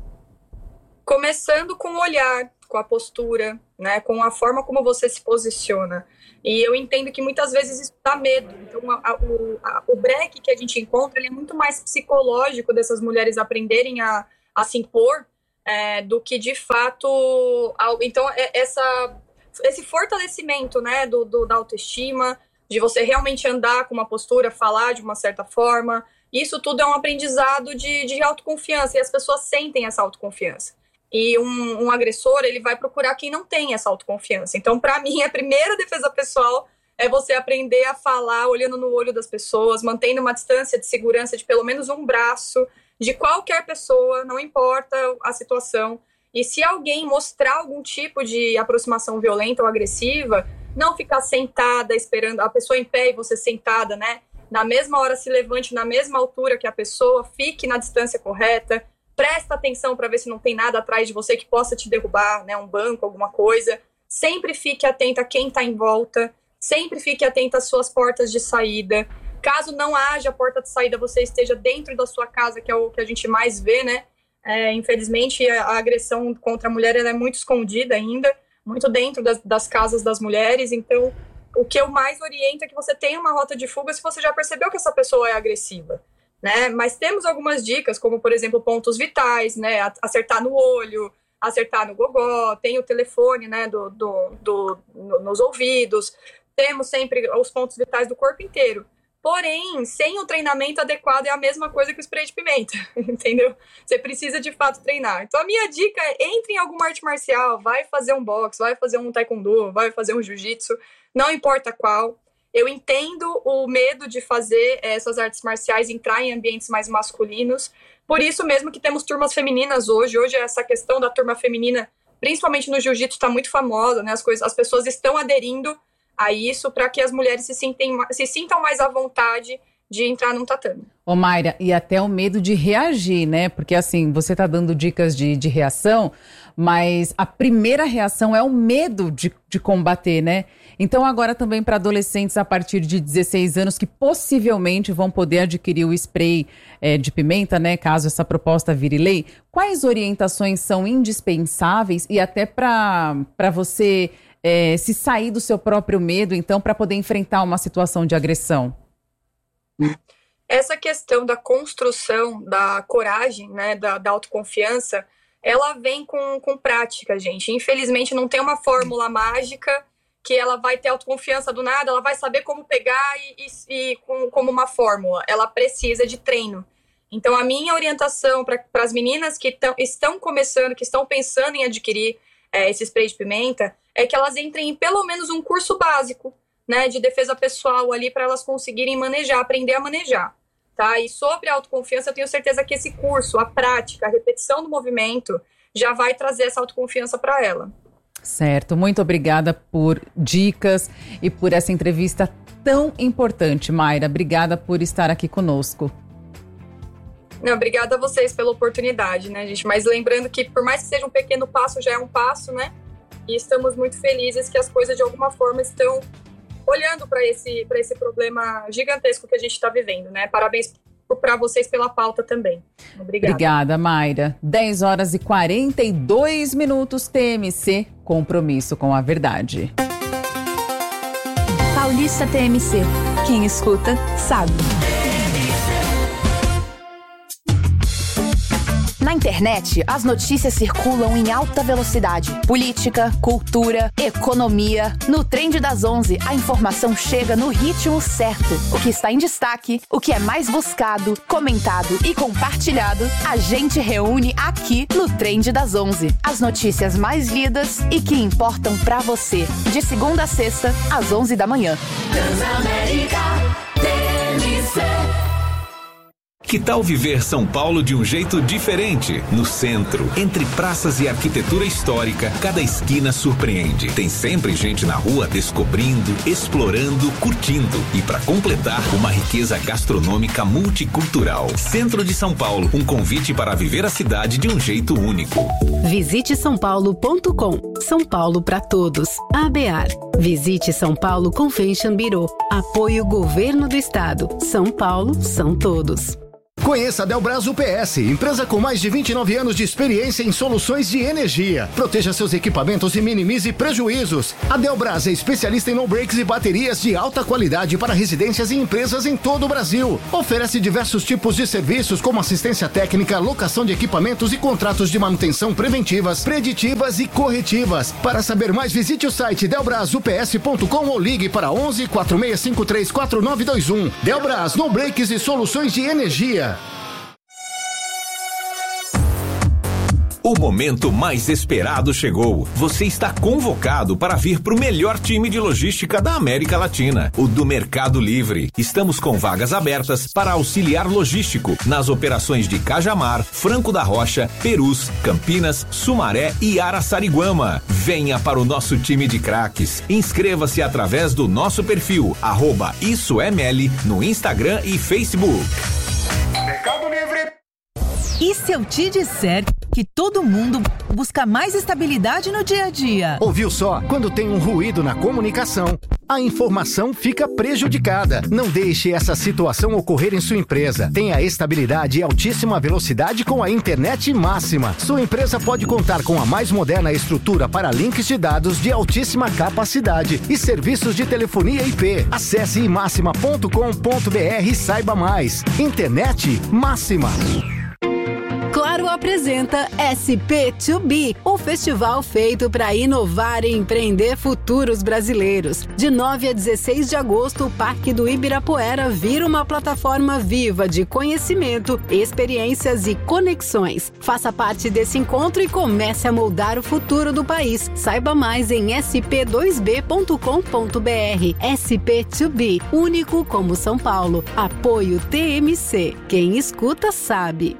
Começando com o olhar, com a postura, né? Com a forma como você se posiciona. E eu entendo que muitas vezes isso dá medo. Então, a, a, o, a, o breque que a gente encontra, ele é muito mais psicológico dessas mulheres aprenderem a, a se impor é, do que, de fato... A, então, é, essa, esse fortalecimento, né, do, do, da autoestima, de você realmente andar com uma postura, falar de uma certa forma, isso tudo é um aprendizado de, de autoconfiança. E as pessoas sentem essa autoconfiança. E um, um agressor, ele vai procurar quem não tem essa autoconfiança. Então, para mim, a primeira defesa pessoal é você aprender a falar olhando no olho das pessoas, mantendo uma distância de segurança de pelo menos um braço de qualquer pessoa, não importa a situação. E se alguém mostrar algum tipo de aproximação violenta ou agressiva, não ficar sentada esperando a pessoa em pé e você sentada, né? Na mesma hora se levante na mesma altura que a pessoa, fique na distância correta. Presta atenção para ver se não tem nada atrás de você que possa te derrubar, né? Um banco, alguma coisa. Sempre fique atenta a quem está em volta. Sempre fique atenta às suas portas de saída. Caso não haja porta de saída, você esteja dentro da sua casa, que é o que a gente mais vê, né? É, infelizmente, a, a agressão contra a mulher ela é muito escondida ainda, muito dentro das, das casas das mulheres. Então, o que eu mais oriento é que você tenha uma rota de fuga se você já percebeu que essa pessoa é agressiva. Né? Mas temos algumas dicas, como, por exemplo, pontos vitais, né? Acertar no olho, acertar no gogó, tem o telefone, né? do, do, do, no, nos ouvidos, temos sempre os pontos vitais do corpo inteiro. Porém, sem o treinamento adequado é a mesma coisa que o spray de pimenta, entendeu? Você precisa, de fato, treinar. Então, a minha dica é, entre em alguma arte marcial, vai fazer um boxe, vai fazer um taekwondo, vai fazer um jiu-jitsu, não importa qual. Eu entendo o medo de fazer essas artes marciais entrar em ambientes mais masculinos. Por isso mesmo que temos turmas femininas hoje. Hoje essa questão da turma feminina, principalmente no jiu-jitsu, está muito famosa, né? As, coisas, as pessoas estão aderindo a isso para que as mulheres se, sintem, se sintam mais à vontade de entrar num tatame. Ô Mayra, e até o medo de reagir, né? Porque assim, você tá dando dicas de, de reação, mas a primeira reação é o medo de, de combater, né? Então agora também para adolescentes a partir de dezesseis anos que possivelmente vão poder adquirir o spray é, de pimenta, né? Caso essa proposta vire lei, quais orientações são indispensáveis e até para para você é, se sair do seu próprio medo, então, para poder enfrentar uma situação de agressão? Essa questão da construção, da coragem, né, da, da autoconfiança, ela vem com, com prática, gente. Infelizmente não tem uma fórmula mágica que ela vai ter autoconfiança do nada, ela vai saber como pegar e, e, e com, como uma fórmula. Ela precisa de treino. Então a minha orientação para as meninas que tão, estão começando, que estão pensando em adquirir é, esse spray de pimenta, é que elas entrem em pelo menos um curso básico, né, de defesa pessoal ali para elas conseguirem manejar, aprender a manejar, tá? E sobre a autoconfiança, eu tenho certeza que esse curso, a prática, a repetição do movimento, já vai trazer essa autoconfiança para ela. Certo, muito obrigada por dicas e por essa entrevista tão importante, Mayra. Obrigada por estar aqui conosco. Não, obrigada a vocês pela oportunidade, né, gente? Mas lembrando que por mais que seja um pequeno passo, já é um passo, né? E estamos muito felizes que as coisas de alguma forma estão olhando para esse, para esse problema gigantesco que a gente está vivendo, né? Parabéns para vocês pela pauta também. Obrigada. Obrigada, Mayra. dez horas e quarenta e dois minutos, T M C, compromisso com a verdade. Paulista T M C. Quem escuta, sabe. Na internet, as notícias circulam em alta velocidade. Política, cultura, economia. No Trend das onze, a informação chega no ritmo certo. O que está em destaque, o que é mais buscado, comentado e compartilhado, a gente reúne aqui no Trend das onze. As notícias mais lidas e que importam pra você. De segunda a sexta, às onze da manhã. Transamérica T M C. Que tal viver São Paulo de um jeito diferente? No centro, entre praças e arquitetura histórica, cada esquina surpreende. Tem sempre gente na rua descobrindo, explorando, curtindo. E para completar, uma riqueza gastronômica multicultural. Centro de São Paulo, um convite para viver a cidade de um jeito único. Visite são paulo ponto com. São Paulo para todos. A B A R. Visite São Paulo Convention Bureau. Apoio Governo do Estado. São Paulo são todos. Conheça a Delbras U P S, empresa com mais de vinte e nove anos de experiência em soluções de energia. Proteja seus equipamentos e minimize prejuízos. A Delbras é especialista em no-breaks e baterias de alta qualidade para residências e empresas em todo o Brasil. Oferece diversos tipos de serviços como assistência técnica, locação de equipamentos e contratos de manutenção preventivas, preditivas e corretivas. Para saber mais, visite o site delbras u p s ponto com ou ligue para onze, quatro seis cinco três, quatro nove dois um. Delbras, no-breaks e soluções de energia. O momento mais esperado chegou. Você está convocado para vir para o melhor time de logística da América Latina, o do Mercado Livre. Estamos com vagas abertas para auxiliar logístico nas operações de Cajamar, Franco da Rocha, Perus, Campinas, Sumaré e Araçariguama. Venha para o nosso time de craques. Inscreva-se através do nosso perfil, arroba Isso é Meli, no Instagram e Facebook. Mercado Livre. E se eu te disser que todo mundo busca mais estabilidade no dia a dia? Ouviu só? Quando tem um ruído na comunicação, a informação fica prejudicada. Não deixe essa situação ocorrer em sua empresa. Tenha estabilidade e altíssima velocidade com a internet máxima. Sua empresa pode contar com a mais moderna estrutura para links de dados de altíssima capacidade e serviços de telefonia I P. Acesse i máxima ponto com ponto b r e saiba mais. Internet máxima. Claro apresenta S P dois B, o festival feito para inovar e empreender futuros brasileiros. De nove a dezesseis de agosto, o Parque do Ibirapuera vira uma plataforma viva de conhecimento, experiências e conexões. Faça parte desse encontro e comece a moldar o futuro do país. Saiba mais em s p dois b ponto com ponto b r. S P dois B, único como São Paulo. Apoio T M C. Quem escuta sabe.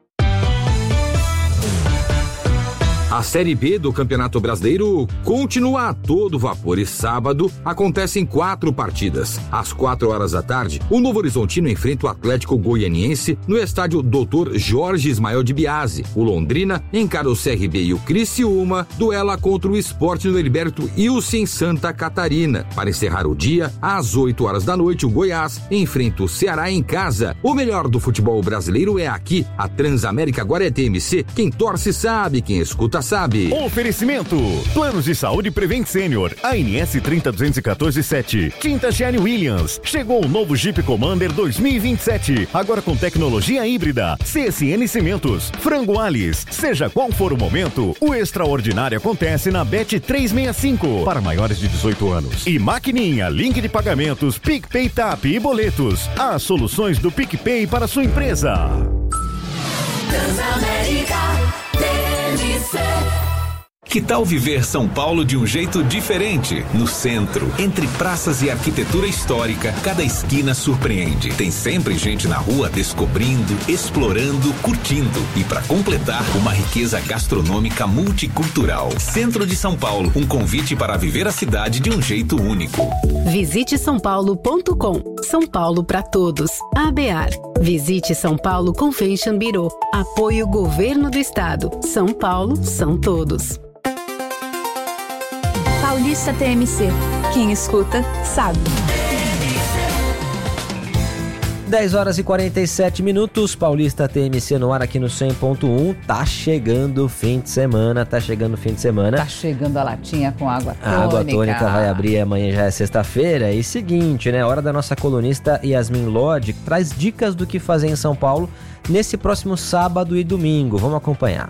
A Série B do Campeonato Brasileiro continua a todo vapor e sábado acontecem quatro partidas. Às quatro horas da tarde, o Novo Horizontino enfrenta o Atlético Goianiense no estádio doutor Jorge Ismael de Biasi. O Londrina encara o C R B e o Criciúma duela contra o Sport no Heriberto Ilse em Santa Catarina. Para encerrar o dia, às oito horas da noite, o Goiás enfrenta o Ceará em casa. O melhor do futebol brasileiro é aqui. A Transamérica agora é T M C. Quem torce sabe, quem escuta sabe. Oferecimento: Planos de Saúde Prevent Senior, A N S trinta duzentos e quatorze sete. Tinta Sherry Williams. Chegou o novo Jeep Commander dois mil e vinte e sete, agora com tecnologia híbrida. C S N Cimentos. Frango Alice. Seja qual for o momento, o extraordinário acontece na Bet trezentos e sessenta e cinco para maiores de dezoito anos. E Maquininha, link de pagamentos, PicPay Tap e boletos. As soluções do PicPay para sua empresa. Transamérica. Que tal viver São Paulo de um jeito diferente? No centro, entre praças e arquitetura histórica, cada esquina surpreende. Tem sempre gente na rua descobrindo, explorando, curtindo. E para completar, uma riqueza gastronômica multicultural. Centro de São Paulo, um convite para viver a cidade de um jeito único. Visite são paulo ponto com. São Paulo para todos. A B A R. Visite São Paulo Convention Bureau. Apoio Governo do Estado. São Paulo são todos. Paulista T M C. Quem escuta, sabe. dez horas e quarenta e sete minutos, Paulista T M C no ar aqui no cem ponto um. Tá chegando o fim de semana, tá chegando o fim de semana. Tá chegando a latinha com água tônica. A água tônica vai abrir amanhã, já é sexta-feira. E seguinte, né? Hora da nossa colunista Yasmin Lodge, que traz dicas do que fazer em São Paulo nesse próximo sábado e domingo. Vamos acompanhar.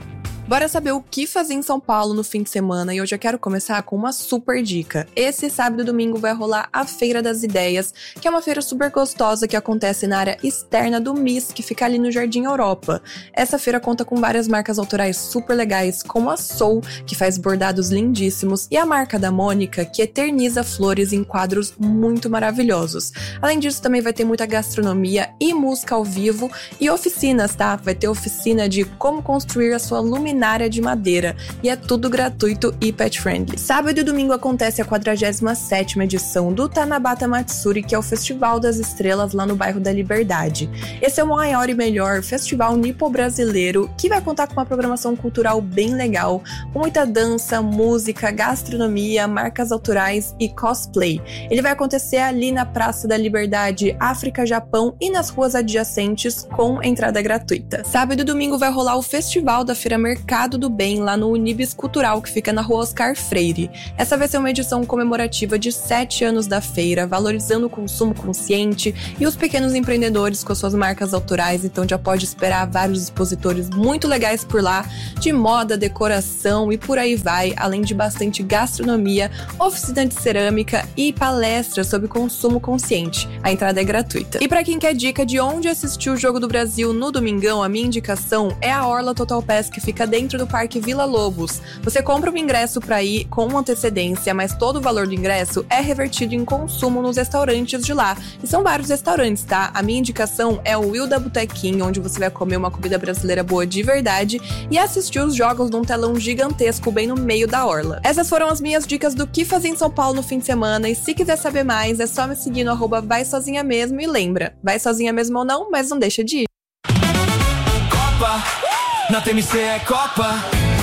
Bora saber o que fazer em São Paulo no fim de semana e eu já quero começar com uma super dica. Esse sábado e domingo vai rolar a Feira das Ideias, que é uma feira super gostosa que acontece na área externa do M I S, que fica ali no Jardim Europa. Essa feira conta com várias marcas autorais super legais, como a Soul, que faz bordados lindíssimos, e a marca da Mônica, que eterniza flores em quadros muito maravilhosos. Além disso, também vai ter muita gastronomia e música ao vivo e oficinas, tá? Vai ter oficina de como construir a sua luminária área de madeira, e é tudo gratuito e pet friendly. Sábado e domingo acontece a quadragésima sétima edição do Tanabata Matsuri, que é o Festival das Estrelas lá no bairro da Liberdade. Esse é o maior e melhor festival nipo-brasileiro, que vai contar com uma programação cultural bem legal, com muita dança, música, gastronomia, marcas autorais e cosplay. Ele vai acontecer ali na Praça da Liberdade, África, Japão e nas ruas adjacentes, com entrada gratuita. Sábado e domingo vai rolar o Festival da Feira Mercado Mercado do Bem, lá no Unibis Cultural, que fica na rua Oscar Freire. Essa vai ser uma edição comemorativa de sete anos da feira, valorizando o consumo consciente e os pequenos empreendedores com suas marcas autorais, então já pode esperar vários expositores muito legais por lá, de moda, decoração e por aí vai, além de bastante gastronomia, oficina de cerâmica e palestras sobre consumo consciente. A entrada é gratuita. E para quem quer dica de onde assistir o Jogo do Brasil no domingão, a minha indicação é a Orla Total Pass, que fica dentro do Parque Vila Lobos. Você compra um ingresso para ir com antecedência, mas todo o valor do ingresso é revertido em consumo nos restaurantes de lá. E são vários restaurantes, tá? A minha indicação é o Wilda Botequim, onde você vai comer uma comida brasileira boa de verdade e assistir os jogos num telão gigantesco bem no meio da orla. Essas foram as minhas dicas do que fazer em São Paulo no fim de semana, e se quiser saber mais, é só me seguir no arroba vai sozinha mesmo, e lembra, vai sozinha mesmo ou não, mas não deixa de ir. Copa! Na T M C é Copa.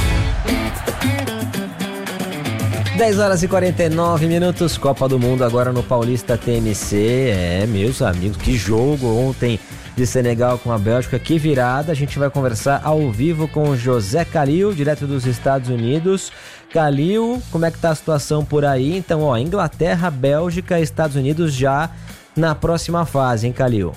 dez horas e quarenta e nove minutos, Copa do Mundo agora no Paulista T M C. É, meus amigos, que jogo ontem de Senegal com a Bélgica, que virada. A gente vai conversar ao vivo com o José Calil, direto dos Estados Unidos. Calil, como é que tá a situação por aí? Então, ó, Inglaterra, Bélgica, Estados Unidos já na próxima fase, hein, Calil?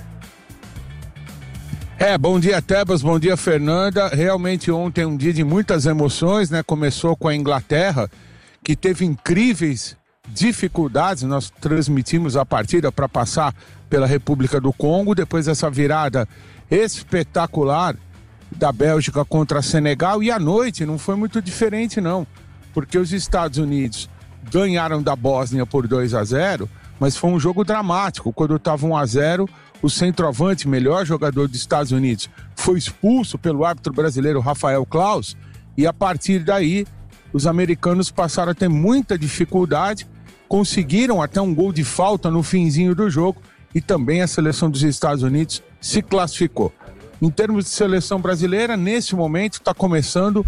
É, bom dia, Tebas, bom dia, Fernanda. Realmente ontem um dia de muitas emoções, né? Começou com a Inglaterra, que teve incríveis dificuldades. Nós transmitimos a partida para passar pela República do Congo, depois dessa virada espetacular da Bélgica contra a Senegal, e à noite não foi muito diferente não, porque os Estados Unidos ganharam da Bósnia por dois a zero, mas foi um jogo dramático. Quando estava um a zero, o centroavante, melhor jogador dos Estados Unidos, foi expulso pelo árbitro brasileiro Rafael Claus, e a partir daí os americanos passaram a ter muita dificuldade, conseguiram até um gol de falta no finzinho do jogo, e também a seleção dos Estados Unidos se classificou. Em termos de seleção brasileira, nesse momento está começando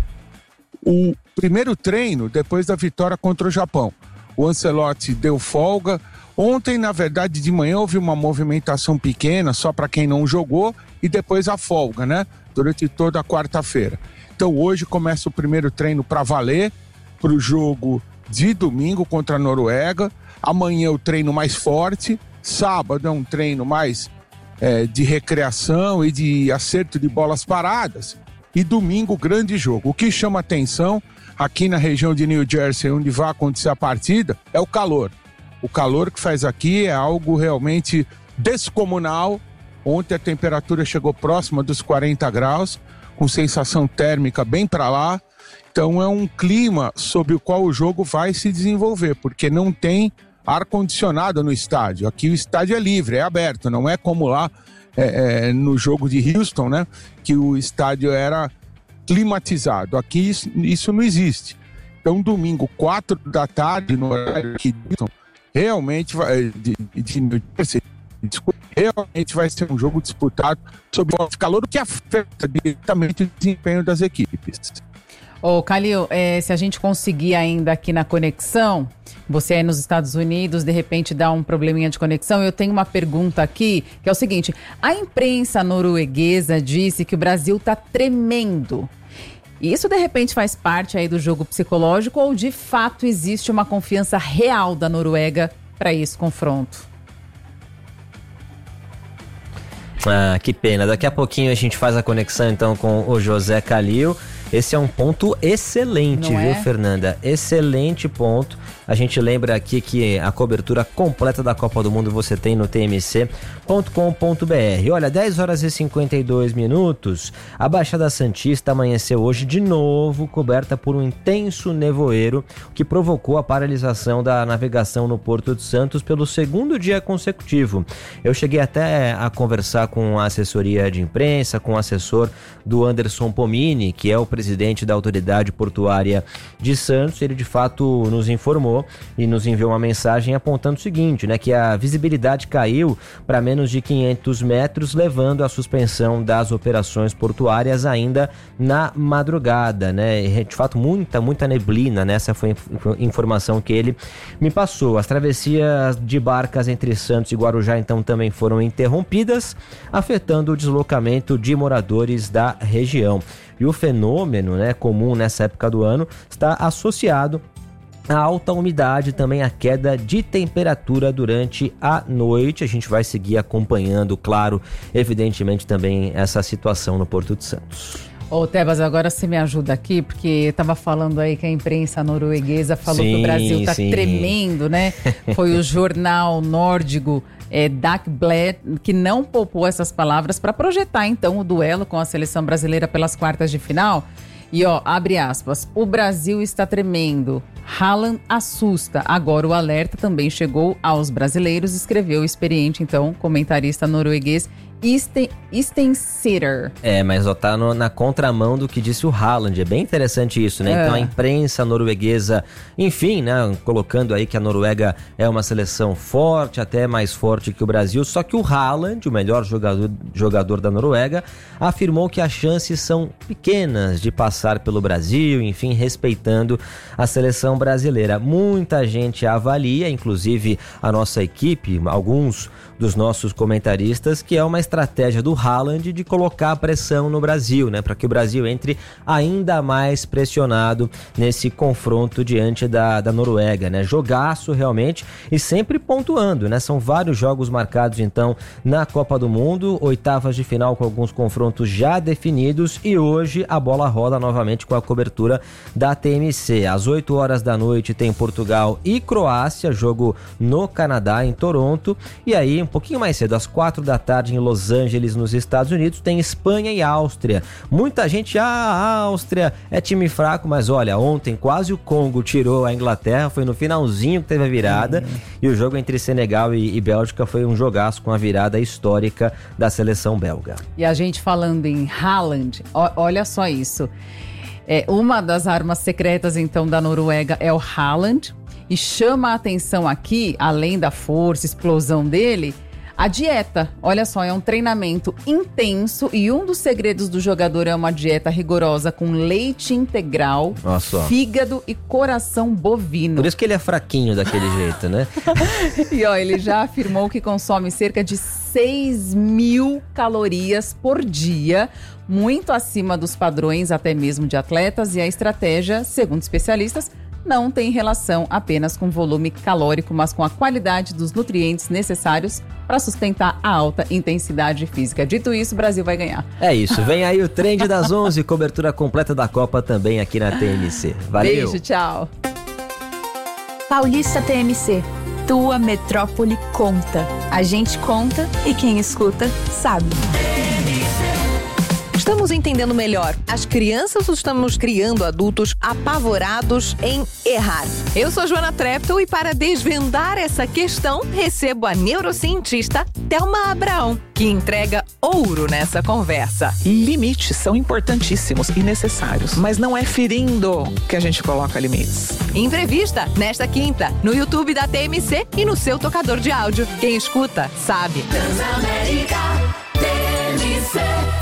o primeiro treino depois da vitória contra o Japão. O Ancelotti deu folga. Ontem, na verdade, de manhã houve uma movimentação pequena, só para quem não jogou, e depois a folga, né? Durante toda a quarta-feira. Então hoje começa o primeiro treino para valer, para o jogo de domingo contra a Noruega. Amanhã o treino mais forte. Sábado é um treino mais é, de recreação e de acerto de bolas paradas. E domingo, grande jogo. O que chama atenção aqui na região de New Jersey, onde vai acontecer a partida, é o calor. O calor que faz aqui é algo realmente descomunal. Ontem a temperatura chegou próxima dos quarenta graus, com sensação térmica bem para lá. Então é um clima sob o qual o jogo vai se desenvolver, porque não tem ar-condicionado no estádio. Aqui o estádio é livre, é aberto, não é como lá é, é, no jogo de Houston, né? Que o estádio era climatizado. Aqui isso, isso não existe. Então domingo, quatro da tarde, no horário aqui de Houston, realmente vai, de, de New Jersey, realmente vai ser um jogo disputado sob o calor, que afeta diretamente o desempenho das equipes. Ô, Calil, é, se a gente conseguir ainda aqui na conexão, você aí nos Estados Unidos, de repente dá um probleminha de conexão, eu tenho uma pergunta aqui, que é o seguinte: a imprensa norueguesa disse que o Brasil tá tremendo. Isso, de repente, faz parte aí do jogo psicológico, ou de fato existe uma confiança real da Noruega para esse confronto? Ah, que pena. Daqui a pouquinho a gente faz a conexão então com o José Calil. Esse é um ponto excelente, Não viu, é? Fernanda? Excelente ponto. A gente lembra aqui que a cobertura completa da Copa do Mundo você tem no t m c ponto com ponto b r. Olha, dez horas e cinquenta e dois minutos, a Baixada Santista amanheceu hoje de novo coberta por um intenso nevoeiro que provocou a paralisação da navegação no Porto de Santos pelo segundo dia consecutivo. Eu cheguei até a conversar com a assessoria de imprensa, com o assessor do Anderson Pomini, que é o presidente da Autoridade Portuária de Santos. Ele de fato nos informou e nos enviou uma mensagem apontando o seguinte, né, que a visibilidade caiu para menos de quinhentos metros, levando à suspensão das operações portuárias ainda na madrugada, né? E, de fato, muita, muita neblina, né? Essa foi a informação que ele me passou. As travessias de barcas entre Santos e Guarujá, então, também foram interrompidas, afetando o deslocamento de moradores da região. E o fenômeno, né, comum nessa época do ano está associado a alta umidade, também a queda de temperatura durante a noite. A gente vai seguir acompanhando, claro, evidentemente também essa situação no Porto de Santos. Ô, Tebas, agora você me ajuda aqui, porque estava falando aí que a imprensa norueguesa falou Sim, que o Brasil tá sim. tremendo, né? Foi o jornal nórdico é, Dagbladet que não poupou essas palavras para projetar, então, o duelo com a seleção brasileira pelas quartas de final. E ó, abre aspas, o Brasil está tremendo, Haaland assusta, agora o alerta também chegou aos brasileiros, escreveu o experiente, então, comentarista norueguês Sten, Stensitter. É, mas ó, tá no, na contramão do que disse o Haaland, é bem interessante isso, né? É. Então a imprensa norueguesa, enfim, né, colocando aí que a Noruega é uma seleção forte, até mais forte que o Brasil, só que o Haaland, o melhor jogador, jogador da Noruega, afirmou que as chances são pequenas de passar pelo Brasil, enfim, respeitando a seleção brasileira. Muita gente avalia, inclusive a nossa equipe, alguns dos nossos comentaristas, que é uma estratégia do Haaland de colocar a pressão no Brasil, né, para que o Brasil entre ainda mais pressionado nesse confronto diante da, da Noruega, né, jogaço realmente e sempre pontuando, né, são vários jogos marcados então na Copa do Mundo, oitavas de final com alguns confrontos já definidos e hoje a bola rola novamente com a cobertura da T M C. Às oito horas da noite tem Portugal e Croácia, jogo no Canadá, em Toronto, e aí um pouquinho mais cedo, às quatro da tarde em Los Angeles, nos Estados Unidos, tem Espanha e Áustria. Muita gente, ah, a Áustria é time fraco, mas olha, ontem quase o Congo tirou a Inglaterra, foi no finalzinho que teve a virada, uhum. E o jogo entre Senegal e, e Bélgica foi um jogaço com a virada histórica da seleção belga. E a gente falando em Haaland, ó, olha só isso. É, uma das armas secretas, então, da Noruega é o Haaland. E chama a atenção aqui, além da força, explosão dele, a dieta. Olha só, é um treinamento intenso e um dos segredos do jogador é uma dieta rigorosa com leite integral, Nossa. fígado e coração bovino. Por isso que ele é fraquinho daquele jeito, né? E ó, ele já afirmou que consome cerca de seis mil calorias por dia, muito acima dos padrões até mesmo de atletas, e a estratégia, segundo especialistas, não tem relação apenas com o volume calórico, mas com a qualidade dos nutrientes necessários para sustentar a alta intensidade física. Dito isso, o Brasil vai ganhar. É isso, vem aí o Trend das onze, cobertura completa da Copa também aqui na T M C. Valeu! Beijo, tchau! Paulista T M C, tua metrópole conta. A gente conta e quem escuta sabe. Estamos entendendo melhor as crianças ou estamos criando adultos apavorados em errar? Eu sou Joana Treptow e para desvendar essa questão, recebo a neurocientista Thelma Abraão, que entrega ouro nessa conversa. Limites são importantíssimos e necessários, mas não é ferindo que a gente coloca limites. Entrevista nesta quinta, no YouTube da T M C e no seu tocador de áudio. Quem escuta, sabe. Transamérica T M C.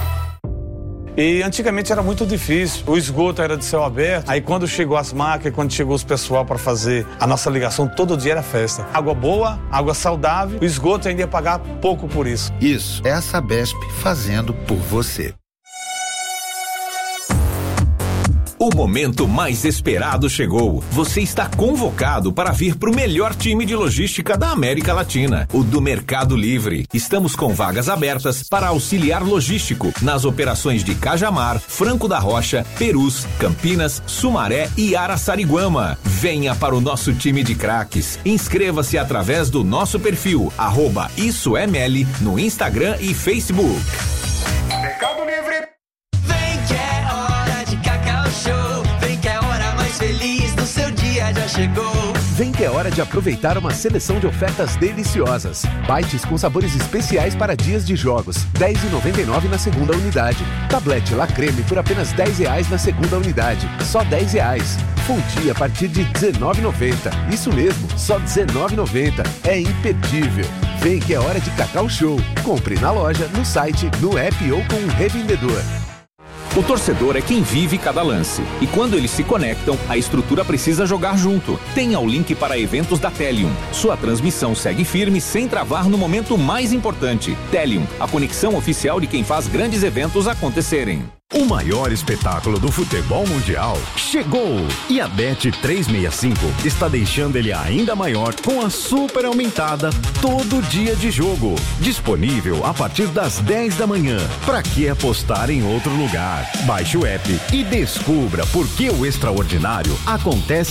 E antigamente era muito difícil, o esgoto era de céu aberto, aí quando chegou as máquinas, quando chegou os pessoal para fazer a nossa ligação, todo dia era festa. Água boa, água saudável, o esgoto ainda ia pagar pouco por isso. Isso, é a Sabesp fazendo por você. O momento mais esperado chegou. Você está convocado para vir para o melhor time de logística da América Latina, o do Mercado Livre. Estamos com vagas abertas para auxiliar logístico nas operações de Cajamar, Franco da Rocha, Perus, Campinas, Sumaré e Araçariguama. Venha para o nosso time de craques. Inscreva-se através do nosso perfil, arroba Isso é Meli, no Instagram e Facebook. Mercado Livre. Vem que é hora de Cacau Show. Vem que é a hora mais feliz do seu dia já chegou. Vem que é hora de aproveitar uma seleção de ofertas deliciosas. Bites com sabores especiais para dias de jogos. dez reais e noventa e nove centavos na segunda unidade. Tablete La Creme por apenas dez reais na segunda unidade. Só dez reais. Fonte a partir de dezenove reais e noventa centavos. Isso mesmo, só dezenove reais e noventa centavos. É imperdível. Vem que é hora de Cacau Show. Compre na loja, no site, no app ou com um revendedor. O torcedor é quem vive cada lance. E quando eles se conectam, a estrutura precisa jogar junto. Tenha o link para eventos da Telium. Sua transmissão segue firme sem travar no momento mais importante. Telium, a conexão oficial de quem faz grandes eventos acontecerem. O maior espetáculo do futebol mundial chegou! E a Bet trezentos e sessenta e cinco está deixando ele ainda maior com a super aumentada todo dia de jogo. Disponível a partir das dez da manhã. Pra que apostar em outro lugar? Baixe o app e descubra por que o extraordinário acontece